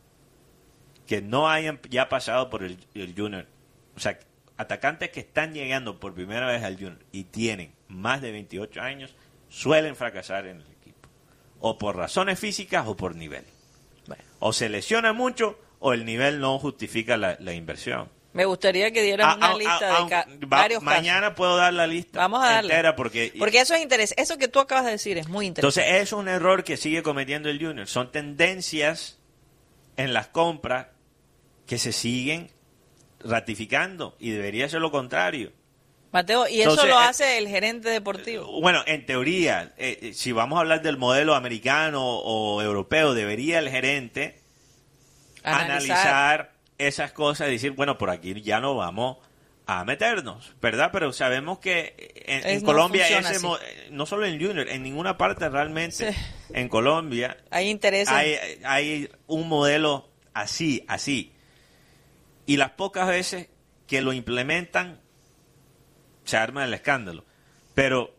S2: que no hayan ya pasado por el, el Junior, o sea, atacantes que están llegando por primera vez al Junior y tienen más de veintiocho años, suelen fracasar en el equipo. O por razones físicas o por nivel.
S1: Bueno.
S2: O se lesiona mucho o el nivel no justifica la, la inversión.
S1: Me gustaría que dieran
S2: Ah,
S1: una
S2: ah,
S1: lista
S2: ah,
S1: de ca-
S2: va-
S1: varios
S2: mañana
S1: casos.
S2: puedo dar la lista
S1: Vamos a darle.
S2: entera porque,
S1: Porque eso es interesante. Eso que tú acabas de decir es muy interesante.
S2: entonces eso es un error que sigue cometiendo el Junior. Son tendencias en las compras que se siguen ratificando y debería ser lo contrario.
S1: Mateo, y
S2: Entonces,
S1: eso lo
S2: eh,
S1: hace el gerente deportivo.
S2: Bueno, en teoría, eh, si vamos a hablar del modelo americano o europeo, debería el gerente
S1: Analizar.
S2: analizar esas cosas y decir, bueno, por aquí ya no vamos a meternos, ¿verdad? Pero sabemos que en, en
S1: Es- no
S2: Colombia
S1: funciona
S2: ese
S1: así.
S2: mo- no solo en Junior, en ninguna parte realmente
S1: Sí.
S2: en Colombia
S1: Hay intereses.
S2: hay, hay un modelo así, así. Y las pocas veces que lo implementan se arma el escándalo. Pero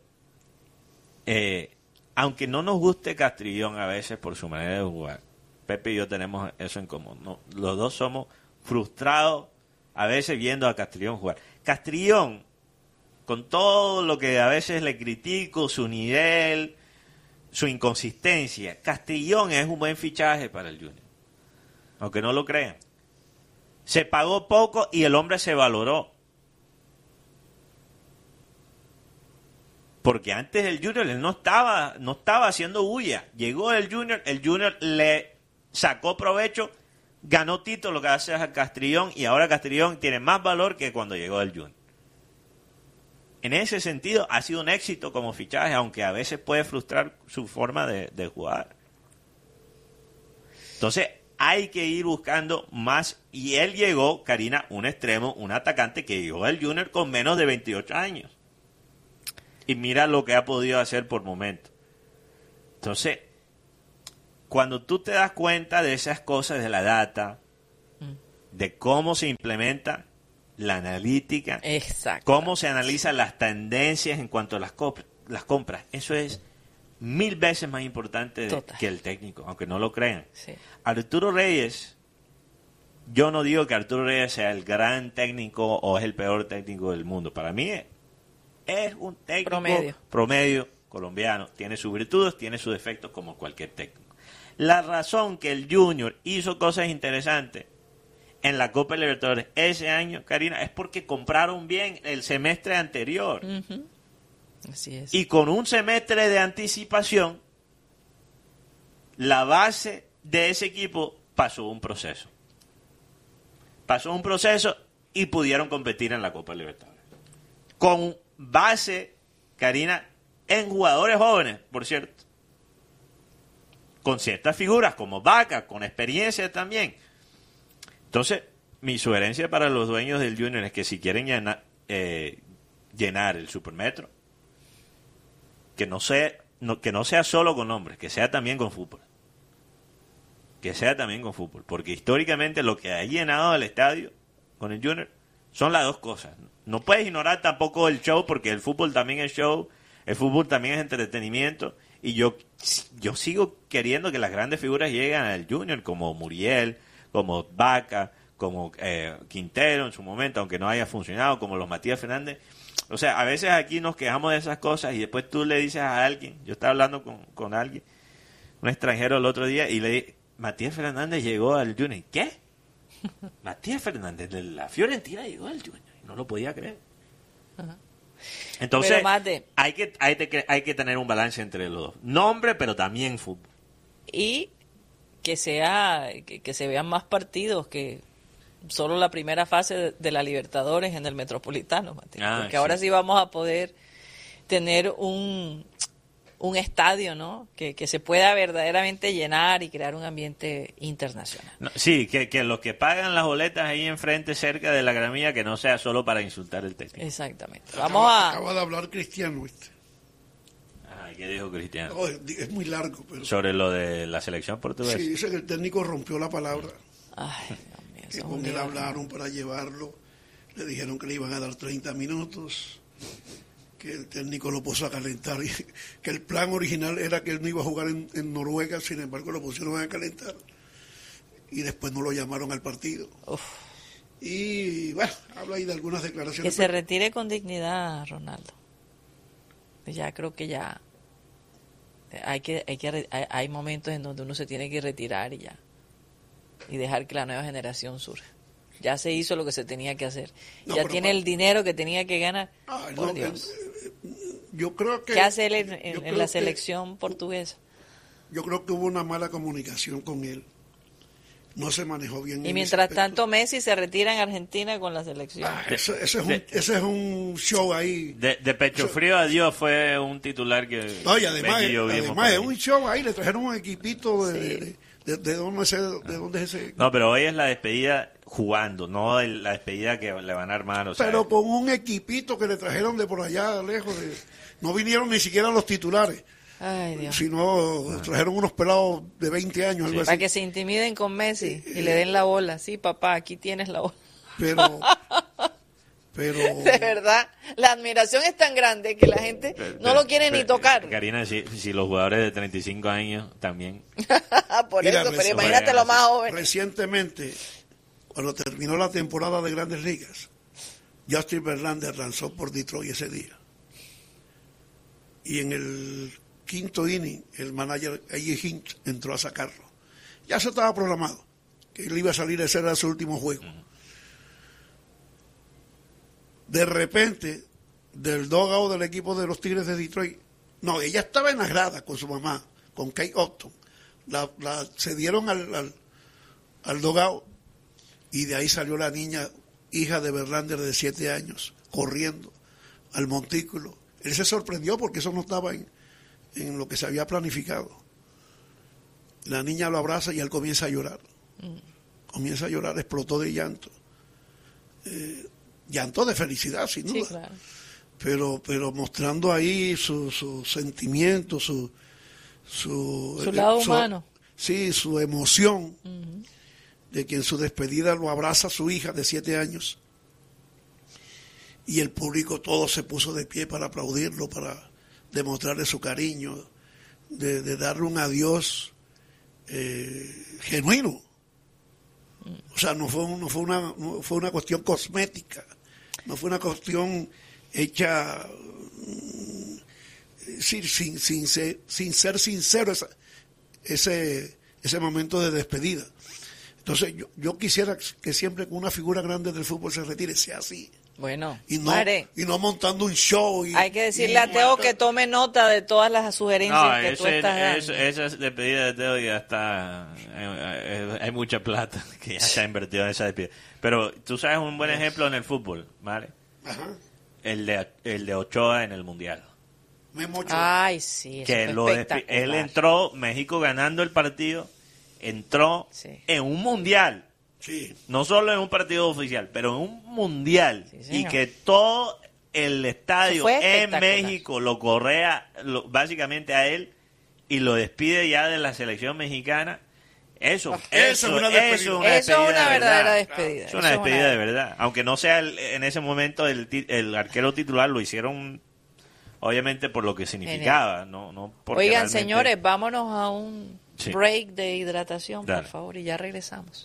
S2: eh, aunque no nos guste Castrillón a veces por su manera de jugar, Pepe y yo tenemos eso en común, ¿no? Los dos somos frustrados a veces viendo a Castrillón jugar. Castrillón, con todo lo que a veces le critico, su nivel, su inconsistencia, Castrillón es un buen fichaje para el Junior. Aunque no lo crean. Se pagó poco y el hombre se valoró. Porque antes el Junior él no estaba, no estaba haciendo bulla. Llegó el Junior, el Junior le sacó provecho, ganó título gracias a Castrillón y ahora Castrillón tiene más valor que cuando llegó el Junior. En ese sentido ha sido un éxito como fichaje, aunque a veces puede frustrar su forma de, de jugar. Entonces hay que ir buscando más y él llegó, Karina, un extremo, un atacante que llegó al Junior con menos de veintiocho años. Y mira lo que ha podido hacer por momento. Entonces, cuando tú te das cuenta de esas cosas de la data, de cómo se implementa la analítica,
S1: Exacto.
S2: cómo se analizan las tendencias en cuanto a las, comp- las compras, eso es mil veces más importante de-
S1: Total.
S2: que el técnico, aunque no lo crean.
S1: Sí.
S2: Arturo Reyes, yo no digo que Arturo Reyes sea el gran técnico o es el peor técnico del mundo. Para mí es, es un técnico
S1: Promedio.
S2: promedio colombiano. Tiene sus virtudes, tiene sus defectos como cualquier técnico. La razón que el Junior hizo cosas interesantes en la Copa Libertadores ese año, Karina, es porque compraron bien el semestre anterior.
S1: Ujú. Así es.
S2: Y con un semestre de anticipación, la base de ese equipo pasó un proceso. Pasó un proceso y pudieron competir en la Copa Libertadores. Con base, Karina, en jugadores jóvenes, por cierto. Con ciertas figuras como Vaca, con experiencia también. Entonces, mi sugerencia para los dueños del Junior es que si quieren llenar, eh, llenar el Supermetro, que no sea no, que no sea solo con hombres, que sea también con fútbol. Que sea también con fútbol. Porque históricamente lo que ha llenado el estadio con el Junior son las dos cosas. No puedes ignorar tampoco el show, porque el fútbol también es show, el fútbol también es entretenimiento. Y yo, yo sigo queriendo que las grandes figuras lleguen al Junior, como Muriel, como Vaca, como eh, Quintero en su momento, aunque no haya funcionado, como los Matías Fernández. O sea, a veces aquí nos quejamos de esas cosas y después tú le dices a alguien, yo estaba hablando con, con alguien, un extranjero el otro día, y le dije, Matías Fernández llegó al Junior. ¿Qué? Matías Fernández de la Fiorentina llegó al Junior. No lo podía creer.
S1: Ajá.
S2: Entonces,
S1: Pero, Mate,
S2: hay que, hay, que, hay que tener un balance entre los dos. Nombre, pero también fútbol.
S1: Y que sea que, que se vean más partidos que solo la primera fase de, de la Libertadores en el Metropolitano, Mate.
S2: Ah,
S1: Porque
S2: sí.
S1: ahora sí vamos a poder tener un, un estadio, ¿no? Que, que se pueda verdaderamente llenar y crear un ambiente internacional.
S2: No, sí, que, que los que pagan las boletas ahí enfrente, cerca de la gramilla, que no sea solo para insultar el técnico.
S1: Exactamente.
S3: Acaba,
S1: Vamos a...
S3: acaba de hablar Cristiano, ¿viste?
S2: Ay, ¿qué dijo Cristiano?
S3: No, es, es muy largo, pero...
S2: Sobre lo de la selección portuguesa.
S3: Sí, dice que el técnico rompió la palabra.
S1: Ay, Dios mío,
S3: Que
S1: eso es
S3: con
S1: un
S3: él
S1: nivel.
S3: hablaron para llevarlo. Le dijeron que le iban a dar treinta minutos. Que el técnico lo puso a calentar. Y que el plan original era que él no iba a jugar en, en Noruega, sin embargo lo pusieron a calentar. Y después no lo llamaron al partido.
S1: Uf.
S3: Y bueno, habla ahí de algunas
S1: Que
S3: declaraciones.
S1: se retire con dignidad, Ronaldo. Ya creo que ya hay que hay que hay, hay momentos en donde uno se tiene que retirar y ya y dejar que la nueva generación surja. Ya se hizo lo que se tenía que hacer.
S3: No,
S1: Ya
S3: pero
S1: tiene
S3: pa-
S1: el dinero que tenía que ganar.
S3: Ay,
S1: Por
S3: no,
S1: Dios.
S3: eh, eh, yo creo que
S1: ¿Qué hace él en,
S3: yo
S1: en- en
S3: creo
S1: la
S3: que-
S1: selección portuguesa?
S3: Yo creo que hubo una mala comunicación con él. No se manejó bien.
S1: Y
S3: en
S1: mientras
S3: ese aspecto.
S1: tanto Messi se retira en Argentina con la selección.
S3: Ah, ese, ese es un,
S2: De-
S3: ese es un show ahí.
S2: De, de pecho frío a Dios fue un titular que
S3: No, y además,
S2: Benji y yo vimos
S3: además
S2: por
S3: es
S2: ahí.
S3: un show ahí. Le trajeron un equipito de,
S1: Sí.
S3: de, de, de dónde ese, de dónde es ese.
S2: No, pero hoy es la despedida jugando, no el- la despedida que le van a armar. O sea,
S3: Pero con un equipito que le trajeron de por allá lejos. De, no vinieron ni siquiera los titulares,
S1: Ay, Dios.
S3: sino trajeron unos pelados de veinte años, algo
S1: Para
S3: así.
S1: que se intimiden con Messi y le den la bola. Sí, papá, aquí tienes la bola.
S3: Pero, pero
S1: De verdad, la admiración es tan grande que la gente no lo quiere ni tocar.
S2: Karina, si, si los jugadores de treinta y cinco años también.
S1: Por
S3: Mira,
S1: eso, pero
S3: reci-
S1: imagínate lo más joven.
S3: recientemente, cuando terminó la temporada de Grandes Ligas, Justin Verlander lanzó por Detroit ese día. Y en el quinto inning, el manager A J Hinch entró a sacarlo. Ya se estaba programado que él iba a salir, ese era su último juego. De repente, del dugout del equipo de los Tigres de Detroit, no, ella estaba en la grada con su mamá, con Kate Upton. La, la cedieron al, al, al dugout y de ahí salió la niña, hija de Verlander de siete años, corriendo al montículo. Él se sorprendió porque eso no estaba en, en lo que se había planificado. La niña lo abraza y él comienza a llorar. Comienza a llorar, explotó de llanto. Eh, llanto de felicidad, sin duda.
S1: Sí, claro.
S3: Pero, pero mostrando ahí su, su sentimiento, su... Su,
S1: Su lado
S3: eh, su-
S1: humano.
S3: Sí, su emoción
S1: Ujú.
S3: de que en su despedida lo abraza su hija de siete años. Y el público todo se puso de pie para aplaudirlo, para demostrarle su cariño, de, de darle un adiós eh, genuino. O sea, no fue, un- no fue una no fue una cuestión cosmética, no fue una cuestión hecha mm, sin, sin, sin, ser, sin ser sincero esa- ese, ese momento de despedida. Entonces yo, yo quisiera que siempre que una figura grande del fútbol se retire sea así.
S1: Bueno,
S3: Y no,
S1: Mare,
S3: y no montando un show. Y,
S1: hay que decirle
S3: y-
S1: a Teo que tome nota de todas las sugerencias
S2: No,
S1: que tú
S2: ese,
S1: estás dando.
S2: ese- esa despedida de Teo ya está. eh, eh, hay mucha plata que ya se ha invertido en esa despedida. Pero tú sabes un buen ejemplo en el fútbol, ¿vale?
S3: Ajá.
S2: El de, el de Ochoa en el Mundial.
S3: Memo Ochoa.
S1: Ay, sí, eso
S2: Que
S1: fue
S2: lo despi-
S1: espectacular.
S2: él entró, México ganando el partido, entró
S1: Sí.
S2: en un Mundial.
S3: Sí.
S2: No solo en un partido oficial, pero en un mundial.
S1: Sí,
S2: y
S1: señor.
S2: que todo el estadio
S1: Fue
S2: en
S1: espectacular.
S2: México lo correa lo- básicamente a él y lo despide ya de la selección mexicana. Eso,
S3: Ah, eso es una despedida.
S2: eso es una,
S1: Eso es
S2: despedida
S1: una
S2: de
S1: verdadera
S2: verdad.
S1: despedida.
S2: Es una
S1: Eso es
S2: despedida de verdad. Aunque no sea el- en ese momento el, ti- el arquero titular, lo hicieron obviamente por lo que significaba. no, no porque
S1: Oigan,
S2: realmente-
S1: señores, vámonos a un
S2: Sí.
S1: break de hidratación,
S2: Dale.
S1: por favor, y ya regresamos.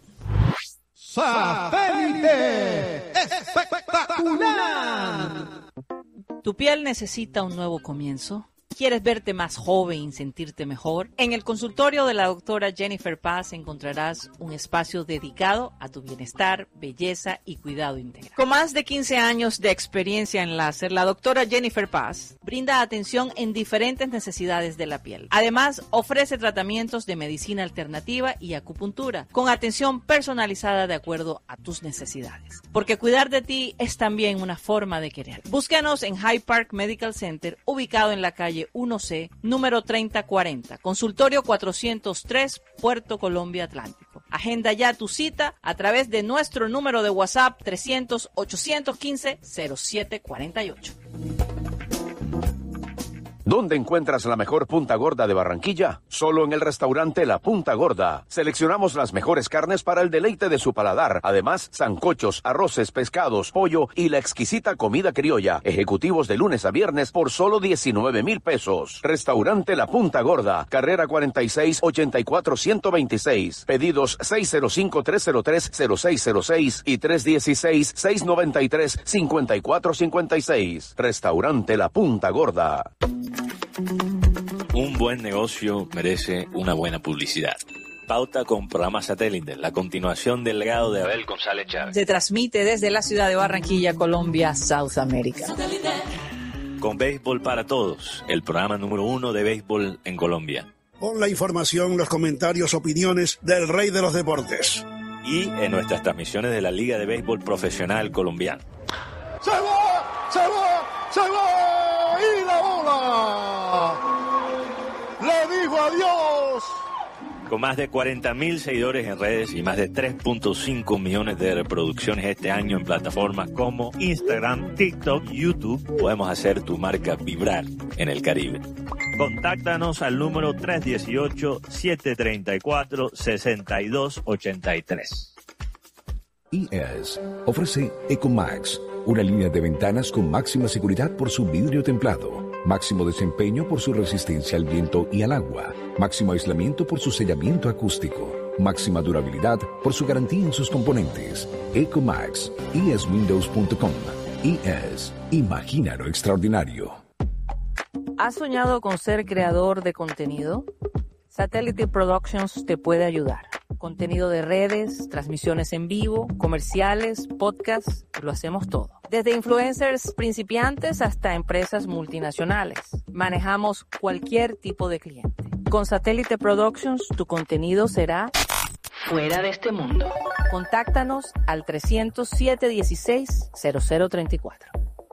S5: ¡Satélite! ¡Espectacular!
S6: ¿Tu piel necesita un nuevo comienzo?
S1: ¿Quieres verte más joven y sentirte mejor? En el consultorio de la doctora Jennifer Paz encontrarás un espacio dedicado a tu bienestar, belleza y cuidado integral. Con más de quince años de experiencia en láser, la doctora Jennifer Paz brinda atención en diferentes necesidades de la piel. Además, ofrece tratamientos de medicina alternativa y acupuntura, con atención personalizada de acuerdo a tus necesidades. Porque cuidar de ti es también una forma de querer. Búscanos en Hyde Park Medical Center, ubicado en la calle uno C, número treinta cuarenta, consultorio cuatrocientos tres, Puerto Colombia Atlántico. Agenda ya tu cita a través de nuestro número de WhatsApp trescientos, ochocientos quince, cero siete cuarenta y ocho.
S6: ¿Dónde encuentras la mejor punta gorda de Barranquilla? Solo en el restaurante La Punta Gorda. Seleccionamos las mejores carnes para el deleite de su paladar. Además, sancochos, arroces, pescados, pollo y la exquisita comida criolla. Ejecutivos de lunes a viernes por solo diecinueve mil pesos. Restaurante La Punta Gorda. Carrera cuarenta y seis, ochenta y cuatro, ciento veintiséis. Pedidos seis cero cinco, tres cero tres, cero seis cero seis y tres uno seis, seis nueve tres, cinco cuatro cinco seis. Restaurante La Punta Gorda.
S7: Un buen negocio merece una buena publicidad. Pauta con programa satélite, la continuación del legado de Abel González Chávez.
S1: Se transmite desde la ciudad de Barranquilla, Colombia, South America.
S7: Con Béisbol para Todos, el programa número uno de béisbol en Colombia.
S3: Con la información, los comentarios, opiniones del rey de los deportes.
S7: Y en nuestras transmisiones de la Liga de Béisbol Profesional Colombiana.
S5: ¡Se va! ¡Se va! ¡Se va! ¡Y la bola! ¡Le dijo adiós!
S7: Con más de cuarenta mil seguidores en redes y más de tres punto cinco millones de reproducciones este año en plataformas como Instagram, TikTok y YouTube, podemos hacer tu marca vibrar en el Caribe. Contáctanos al número tres uno ocho, siete tres cuatro, seis dos ocho tres.
S8: I E S ofrece Ecomax, una línea de ventanas con máxima seguridad por su vidrio templado, máximo desempeño por su resistencia al viento y al agua, máximo aislamiento por su sellamiento acústico, máxima durabilidad por su garantía en sus componentes. Ecomax, I E S windows punto com. I E S, imagina lo extraordinario.
S1: ¿Has soñado con ser creador de contenido? Satellite Productions te puede ayudar. Contenido de redes, transmisiones en vivo, comerciales, podcasts, lo hacemos todo. Desde influencers principiantes hasta empresas multinacionales. Manejamos cualquier tipo de cliente. Con Satellite Productions, tu contenido será fuera de este mundo. Contáctanos al trescientos, siete dieciséis, cero cero treinta y cuatro.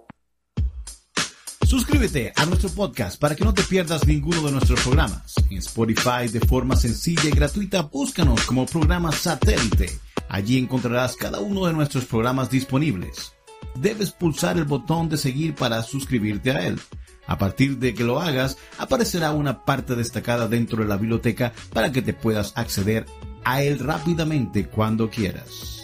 S9: Suscríbete a nuestro podcast para que no te pierdas ninguno de nuestros programas. En Spotify, de forma sencilla y gratuita, búscanos como programa Satélite. Allí encontrarás cada uno de nuestros programas disponibles. Debes pulsar el botón de seguir para suscribirte a él. A partir de que lo hagas, aparecerá una parte destacada dentro de la biblioteca para que te puedas acceder a él rápidamente cuando quieras.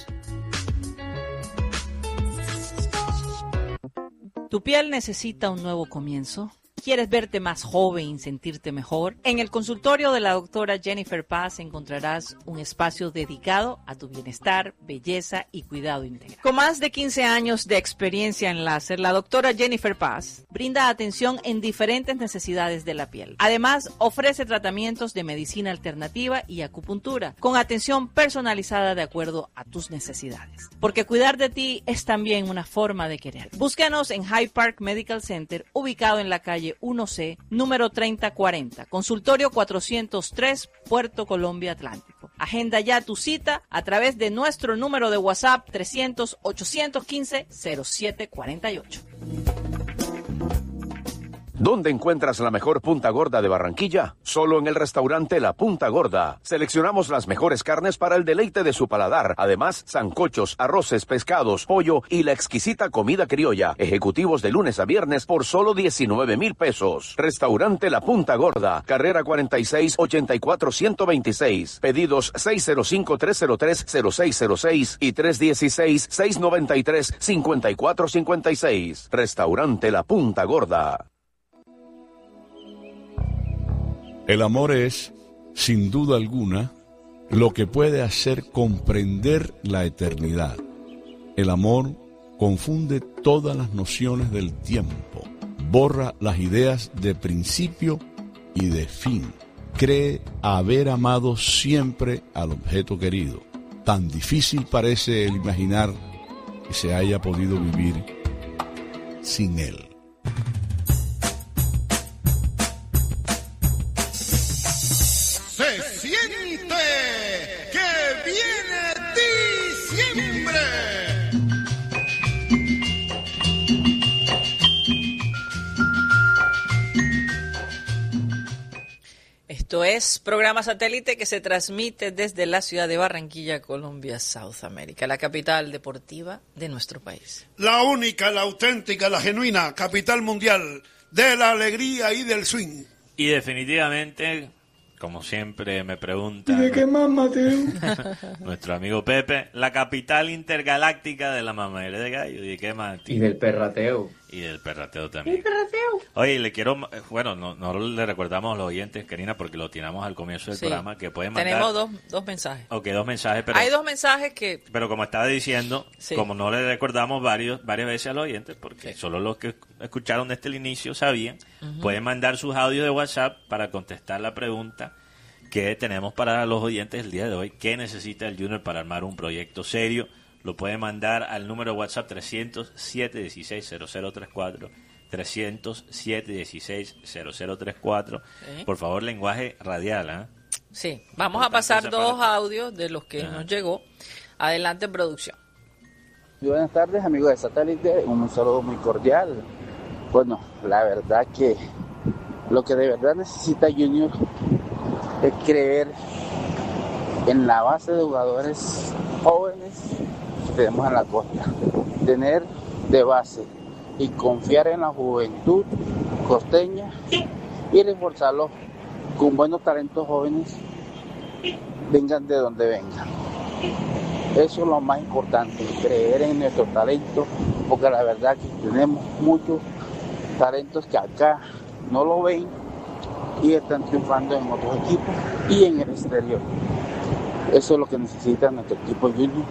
S1: ¿Tu piel necesita un nuevo comienzo? ¿Quieres verte más joven y sentirte mejor? En el consultorio de la doctora Jennifer Paz encontrarás un espacio dedicado a tu bienestar, belleza y cuidado integral. Con más de quince años de experiencia en láser, la doctora Jennifer Paz brinda atención en diferentes necesidades de la piel. Además, ofrece tratamientos de medicina alternativa y acupuntura, con atención personalizada de acuerdo a tus necesidades. Porque cuidar de ti es también una forma de querer. Búscanos en Hyde Park Medical Center, ubicado en la calle uno C, número treinta cuarenta, consultorio cuatrocientos tres, Puerto Colombia Atlántico. Agenda ya tu cita a través de nuestro número de WhatsApp trescientos, ochocientos quince, cero siete cuarenta y ocho.
S6: ¿Dónde encuentras la mejor punta gorda de Barranquilla? Solo en el restaurante La Punta Gorda. Seleccionamos las mejores carnes para el deleite de su paladar. Además, sancochos, arroces, pescados, pollo y la exquisita comida criolla. Ejecutivos de lunes a viernes por solo diecinueve mil pesos. Restaurante La Punta Gorda. Carrera cuarenta y seis, ochenta y cuatro, ciento veintiséis. Pedidos seis cero cinco, tres cero tres, cero seis cero seis y tres uno seis, seis nueve tres, cinco cuatro cinco seis. Restaurante La Punta Gorda.
S10: El amor es, sin duda alguna, lo que puede hacer comprender la eternidad. El amor confunde todas las nociones del tiempo, Borra las ideas de principio y de fin. Cree haber amado siempre al objeto querido. Tan difícil parece el imaginar que se haya podido vivir sin él.
S5: Se siente que viene diciembre.
S1: Esto es programa satélite que se transmite desde la ciudad de Barranquilla, Colombia, South America, la capital deportiva de nuestro país.
S3: La única, la auténtica, la genuina capital mundial de la alegría y del swing.
S2: Y definitivamente, como siempre me preguntan,
S11: ¿y de qué más, Mateo?
S2: nuestro amigo Pepe, la capital intergaláctica de la mamadera de gallo. ¿Y de qué más, tío?
S4: Y del perrateo.
S2: Y del perrateo también.
S4: ¿Y perrateo?
S2: Oye, le quiero, bueno, no, no le recordamos a los oyentes, Karina, porque lo tiramos al comienzo del
S1: Sí.
S2: programa, que pueden mandar...
S1: Tenemos dos, dos mensajes.
S2: Ok, dos mensajes, pero...
S1: Hay dos mensajes que...
S2: Pero como estaba diciendo,
S1: Sí.
S2: como no le recordamos varios, varias veces a los oyentes, porque
S1: Sí.
S2: solo los que escucharon desde el inicio sabían,
S1: Ujú.
S2: pueden mandar sus audios de WhatsApp para contestar la pregunta que tenemos para los oyentes el día de hoy. ¿Qué necesita el Junior para armar un proyecto serio? Lo pueden mandar al número WhatsApp trescientos siete dieciséis cero cero treinta y cuatro, trescientos siete dieciséis cero cero treinta y cuatro.
S1: Sí.
S2: Por favor, lenguaje radial, ¿ah?
S1: Sí, vamos a
S2: Importante
S1: pasar
S2: esa
S1: dos
S2: parte.
S1: audios de los que
S2: Ajá.
S1: nos llegó. Adelante, producción.
S12: Buenas tardes, amigos de Satélite, un saludo muy cordial. Bueno, la verdad que lo que de verdad necesita Junior es creer en la base de jugadores jóvenes que tenemos en la costa, tener de base y confiar en la juventud costeña y reforzarlo con buenos talentos jóvenes, vengan de donde vengan. Eso es lo más importante, creer en nuestro talento, porque la verdad que tenemos muchos talentos que acá no lo ven y están triunfando en otros equipos y en el exterior. Eso es lo que necesita nuestro equipo junior,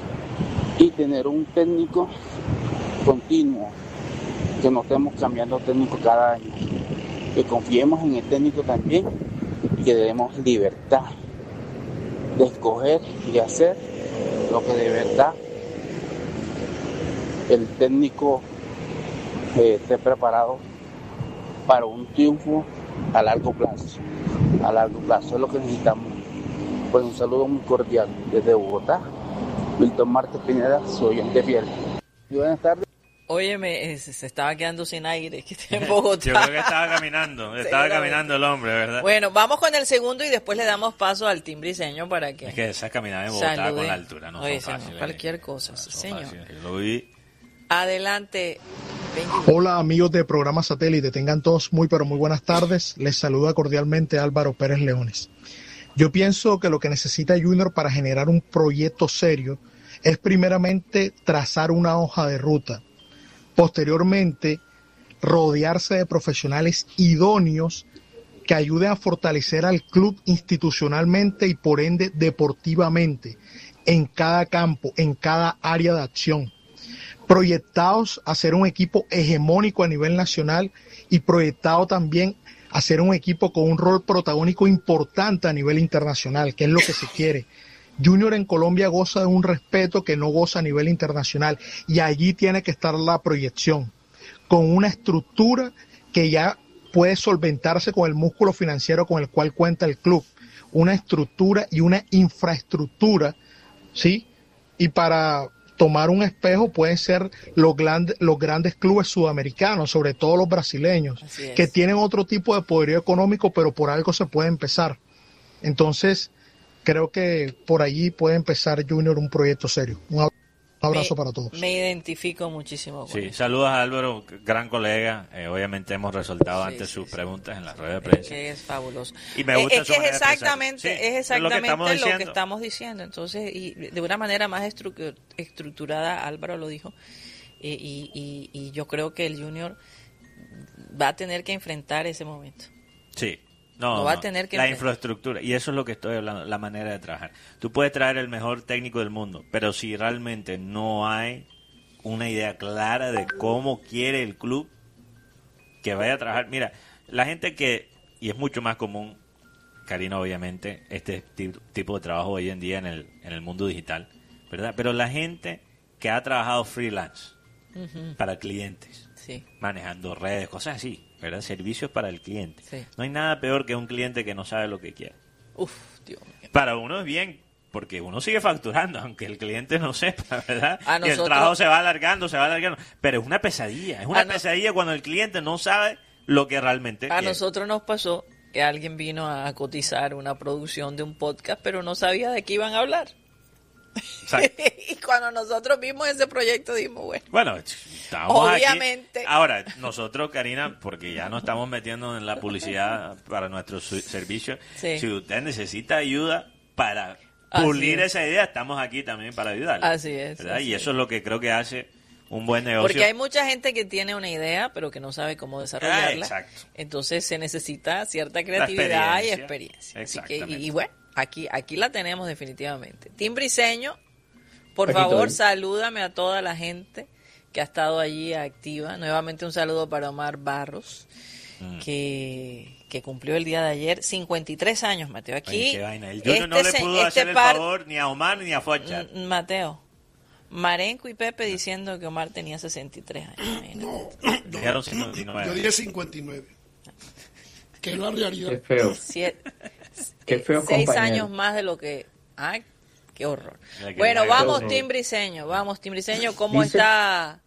S12: y tener un técnico continuo, que no estemos cambiando técnico cada año, que confiemos en el técnico también y que demos libertad de escoger y hacer lo que de verdad el técnico eh, esté preparado para un triunfo a largo plazo. A largo plazo es lo que necesitamos. Pues un saludo muy cordial desde Bogotá. Milton Martes Pineda, soy oyente fiel. Y buenas tardes.
S1: Óyeme, eh, se se estaba quedando sin aire, que está en Bogotá.
S2: Yo creo que estaba caminando, estaba
S1: Seguramente.
S2: caminando el hombre, ¿verdad?
S1: Bueno, vamos con el segundo y después le damos paso al timbriseño para que...
S2: Es que esa caminada en Bogotá
S1: salude.
S2: con la altura no
S1: Oye,
S2: son
S1: señor,
S2: fáciles.
S1: cualquier cosa,
S2: No
S1: sí,
S2: son
S1: señor.
S2: fáciles. Yo lo viví.
S1: Adelante, Benji.
S11: Hola amigos de programa Satélite, tengan todos muy pero muy buenas tardes. Les saluda cordialmente Álvaro Pérez Leones. Yo pienso que lo que necesita Junior para generar un proyecto serio es primeramente trazar una hoja de ruta. Posteriormente, rodearse de profesionales idóneos que ayuden a fortalecer al club institucionalmente y por ende deportivamente en cada campo, en cada área de acción. Proyectados a ser un equipo hegemónico a nivel nacional y proyectado también a ser un equipo con un rol protagónico importante a nivel internacional, que es lo que se quiere. Junior en Colombia goza de un respeto que no goza a nivel internacional y allí tiene que estar la proyección, con una estructura que ya puede solventarse con el músculo financiero con el cual cuenta el club, una estructura y una infraestructura, ¿sí? Y para tomar un espejo pueden ser los, grandes, los grandes clubes sudamericanos, sobre todo los brasileños, que tienen otro tipo de poderío económico, pero por algo se puede empezar. Entonces, creo que por allí puede empezar Junior un proyecto serio. Un abrazo
S1: me,
S11: para todos.
S1: Me identifico muchísimo con
S2: Sí,
S1: eso.
S2: saludos a Álvaro, gran colega. Eh, obviamente hemos resaltado
S1: Sí,
S2: antes
S1: sí,
S2: sus
S1: sí.
S2: preguntas en la rueda de prensa.
S1: Es que es fabuloso.
S2: Y me gusta
S1: es, es
S2: su
S1: que
S2: manera
S1: es
S2: de expresarse.
S1: exactamente,
S2: Sí,
S1: es
S2: es lo que
S1: exactamente
S2: estamos
S1: lo que
S2: diciendo.
S1: estamos diciendo. Entonces, y de una manera más estru- estructurada, Álvaro lo dijo, y, y, y, y yo creo que el Junior va a tener que enfrentar ese momento.
S2: Sí. No,
S1: Lo va a
S2: no,
S1: tener que
S2: la
S1: enfrentar.
S2: infraestructura, y eso es lo que estoy hablando, la manera de trabajar. Tú puedes traer el mejor técnico del mundo, pero si realmente no hay una idea clara de cómo quiere el club, que vaya a trabajar. Mira, la gente que, y es mucho más común, Karina, obviamente, este tipo de trabajo hoy en día en el, en el mundo digital, ¿verdad? Pero la gente que ha trabajado freelance uh-huh. para clientes,
S1: sí.
S2: manejando redes, cosas así, ¿verdad? Servicios para el cliente.
S1: Sí.
S2: No hay nada peor que un cliente que no sabe lo que quiere.
S1: Uf, Dios mío.
S2: Para uno es bien, porque uno sigue facturando, aunque el cliente no sepa, ¿verdad?
S1: A nosotros...
S2: Y el trabajo se va alargando, se va alargando. Pero es una pesadilla, es una
S1: no...
S2: pesadilla cuando el cliente no sabe lo que realmente
S1: a
S2: quiere.
S1: A nosotros nos pasó que alguien vino a cotizar una producción de un podcast, pero no sabía de qué iban a hablar. Y cuando nosotros vimos ese proyecto, dijimos, bueno,
S2: bueno estamos
S1: obviamente.
S2: Aquí. Ahora, nosotros, Karina, porque ya nos estamos metiendo en la publicidad para nuestros servicios,
S1: sí.
S2: si usted necesita ayuda para pulir esa idea, estamos aquí también para ayudarle.
S1: Así es.
S2: ¿verdad?
S1: Así
S2: y eso
S1: es.
S2: es lo que creo que hace un buen negocio.
S1: Porque hay mucha gente que tiene una idea, pero que no sabe cómo desarrollarla.
S2: Ah, exacto.
S1: Entonces se necesita cierta creatividad y experiencia. Así que, y, y bueno, aquí aquí la tenemos definitivamente. Tim Briseño, por
S4: Aquí
S1: favor,
S4: estoy.
S1: salúdame a toda la gente que ha estado allí activa. Nuevamente un saludo para Omar Barros, mm. que, que cumplió el día de ayer cincuenta y tres años, Mateo. Aquí
S2: Oye, qué vaina. El Junior
S1: este,
S2: no le pudo
S1: este
S2: hacer
S1: par...
S2: el favor ni a Omar ni a Focha.
S1: Mateo. Marenco y Pepe diciendo que Omar tenía sesenta y tres años.
S3: No,
S2: Dijeron cincuenta y nueve.
S3: Yo dije cincuenta y nueve. Que es la realidad.
S4: Qué feo.
S1: Siete,
S4: Qué feo,
S1: seis
S4: compañero.
S1: años más de lo que... ¡Ay, qué horror! Bueno, vamos, Tim Briseño. Vamos, Tim Briseño. ¿Cómo
S4: Dice,
S1: está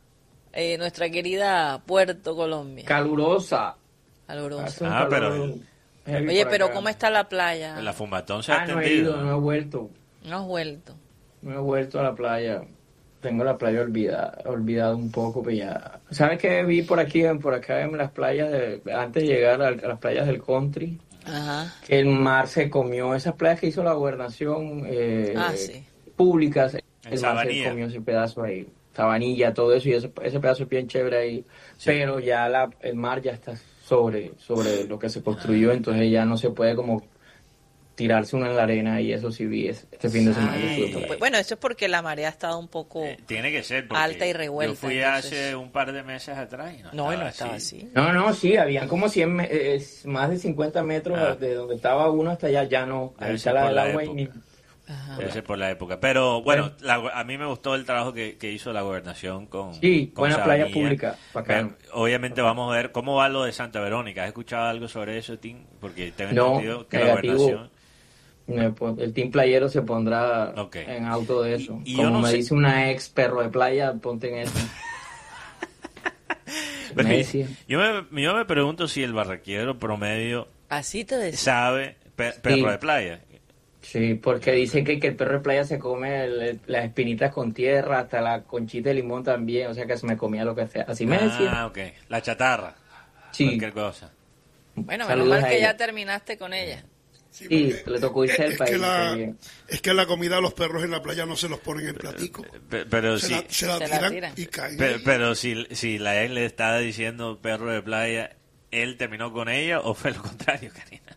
S1: eh, nuestra querida Puerto Colombia?
S4: Calurosa.
S1: Calurosa.
S2: Ah, pero...
S1: Oye, pero ¿cómo está la playa?
S2: La Fumatón se ha
S4: Ah, no he
S2: extendido.
S4: ido, no he vuelto.
S1: No has vuelto.
S4: No he vuelto a la playa. Tengo la playa olvidada, olvidada un poco, pero ya... ¿Sabes qué vi por aquí, por acá en las playas, de, antes de llegar a, a las playas del country?
S1: Ajá.
S4: Que el mar se comió esas playas que hizo la gobernación eh,
S1: ah, sí.
S4: públicas.
S2: En
S4: el
S2: Sabanilla.
S4: mar se comió ese pedazo ahí. Sabanilla, todo eso, y ese, ese pedazo es bien chévere ahí. Sí. Pero ya la, el mar ya está sobre, sobre lo que se construyó, entonces ya no se puede como... tirarse uno en la arena, y eso sí vi este fin de semana.
S1: Ay, pues, bueno, eso es porque la marea ha estado un poco
S2: eh, tiene que ser
S1: alta y revuelta.
S2: Yo fui
S1: entonces...
S2: hace un par de meses atrás y no,
S1: no,
S2: estaba,
S1: no estaba
S2: así.
S1: así.
S4: No, no, sí, habían como cien, eh, más de cincuenta metros ah. de donde estaba uno hasta allá, ya no. Ahí está la del agua y ni...
S2: Debe ser por la época. Pero bueno, la, a mí me gustó el trabajo que, que hizo la gobernación con.
S4: Sí,
S2: con
S4: buena playa pública.
S2: Pero, obviamente vamos a ver cómo va lo de Santa Verónica. ¿Has escuchado algo sobre eso, Tim? Porque tengo
S4: no,
S2: entendido que
S4: negativo.
S2: la gobernación.
S4: El team playero se pondrá okay. en auto de eso. Y, y Como no me sé... dice una ex perro de playa, ponte en eso.
S2: me yo, me, yo me pregunto si el barraquero promedio
S1: así te decía.
S2: sabe per, perro
S4: sí.
S2: de playa.
S4: Sí, porque dicen que, que el perro de playa se come el, el, las espinitas con tierra, hasta la conchita de limón también, o sea que se me comía lo que sea. Así me decía.
S2: Ah, ok. La chatarra.
S4: Sí.
S2: Cualquier cosa.
S1: Bueno, menos mal que ya terminaste con ella.
S4: Sí, sí, le tocó irse al
S3: es,
S4: país.
S3: Que la, es que la comida a los perros en la playa no se los ponen en platico.
S2: Pero, pero
S3: se,
S2: si,
S3: la, se, la,
S1: se
S3: tiran
S1: la tiran
S3: y caen.
S2: Pero, pero si, si la ex le estaba diciendo perro de playa, ¿él terminó con ella o fue lo contrario, Karina?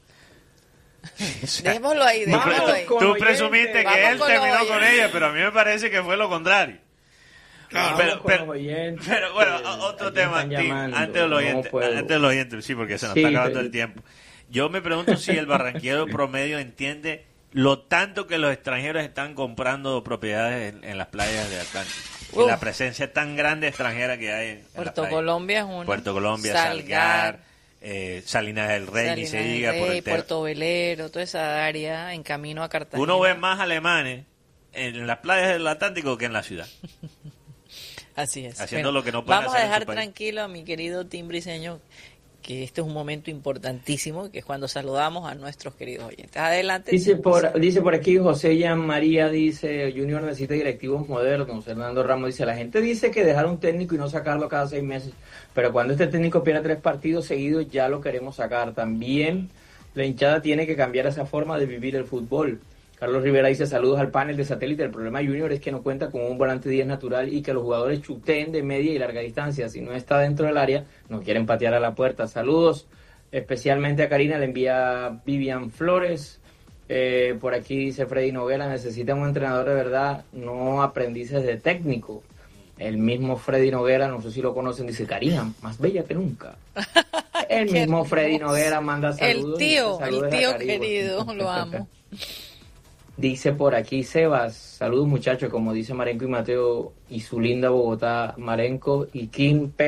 S1: O sea, démoslo ahí, démoslo ahí.
S2: Tú presumiste que él terminó con ella, pero a mí me parece que fue lo contrario.
S3: Claro,
S2: pero, pero, pero bueno, otro tema, Tim, antes de los oyentes, antes de los oyentes, sí, porque se nos sí, está acabando pero... el tiempo. Yo me pregunto si el barranquero promedio entiende lo tanto que los extranjeros están comprando propiedades en, en las playas de Atlántico. Uh. Y la presencia tan grande extranjera que hay en, en
S1: Puerto Colombia es una.
S2: Puerto Colombia, Salgar, Salgar eh, Salinas del Rey, Salinas ni se diga.
S1: Rey,
S2: por el
S1: Puerto Velero, toda esa área en camino a Cartagena.
S2: Uno ve más alemanes en las playas del Atlántico que en la ciudad.
S1: Así es.
S2: Haciendo
S1: bueno,
S2: lo que no pueden
S1: vamos
S2: hacer
S1: a dejar
S2: en su país.
S1: tranquilo a mi querido Tim Briseño, que este es un momento importantísimo, que es cuando saludamos a nuestros queridos oyentes. Adelante.
S4: Dice por, dice por aquí José Yan María, dice, Junior necesita directivos modernos. Hernando Ramos dice, la gente dice que dejar un técnico y no sacarlo cada seis meses, pero cuando este técnico pierde tres partidos seguidos ya lo queremos sacar. También la hinchada tiene que cambiar esa forma de vivir el fútbol. Carlos Rivera dice, saludos al panel de satélite. El problema Junior es que no cuenta con un volante diez natural y que los jugadores chuteen de media y larga distancia. Si no está dentro del área, no quieren patear a la puerta. Saludos especialmente a Karina, le envía Vivian Flores. Eh, por aquí dice Freddy Noguera, necesita un entrenador de verdad, no aprendices de técnico. El mismo Freddy Noguera, no sé si lo conocen, dice, Karina, más bella que nunca. El mismo hermoso. Freddy Noguera manda saludos.
S1: El tío,
S4: saludos
S1: el tío querido, lo amo.
S4: Dice por aquí Sebas, saludos muchachos, como dice Marenco y Mateo y su linda Bogotá, Marenco y Kim P.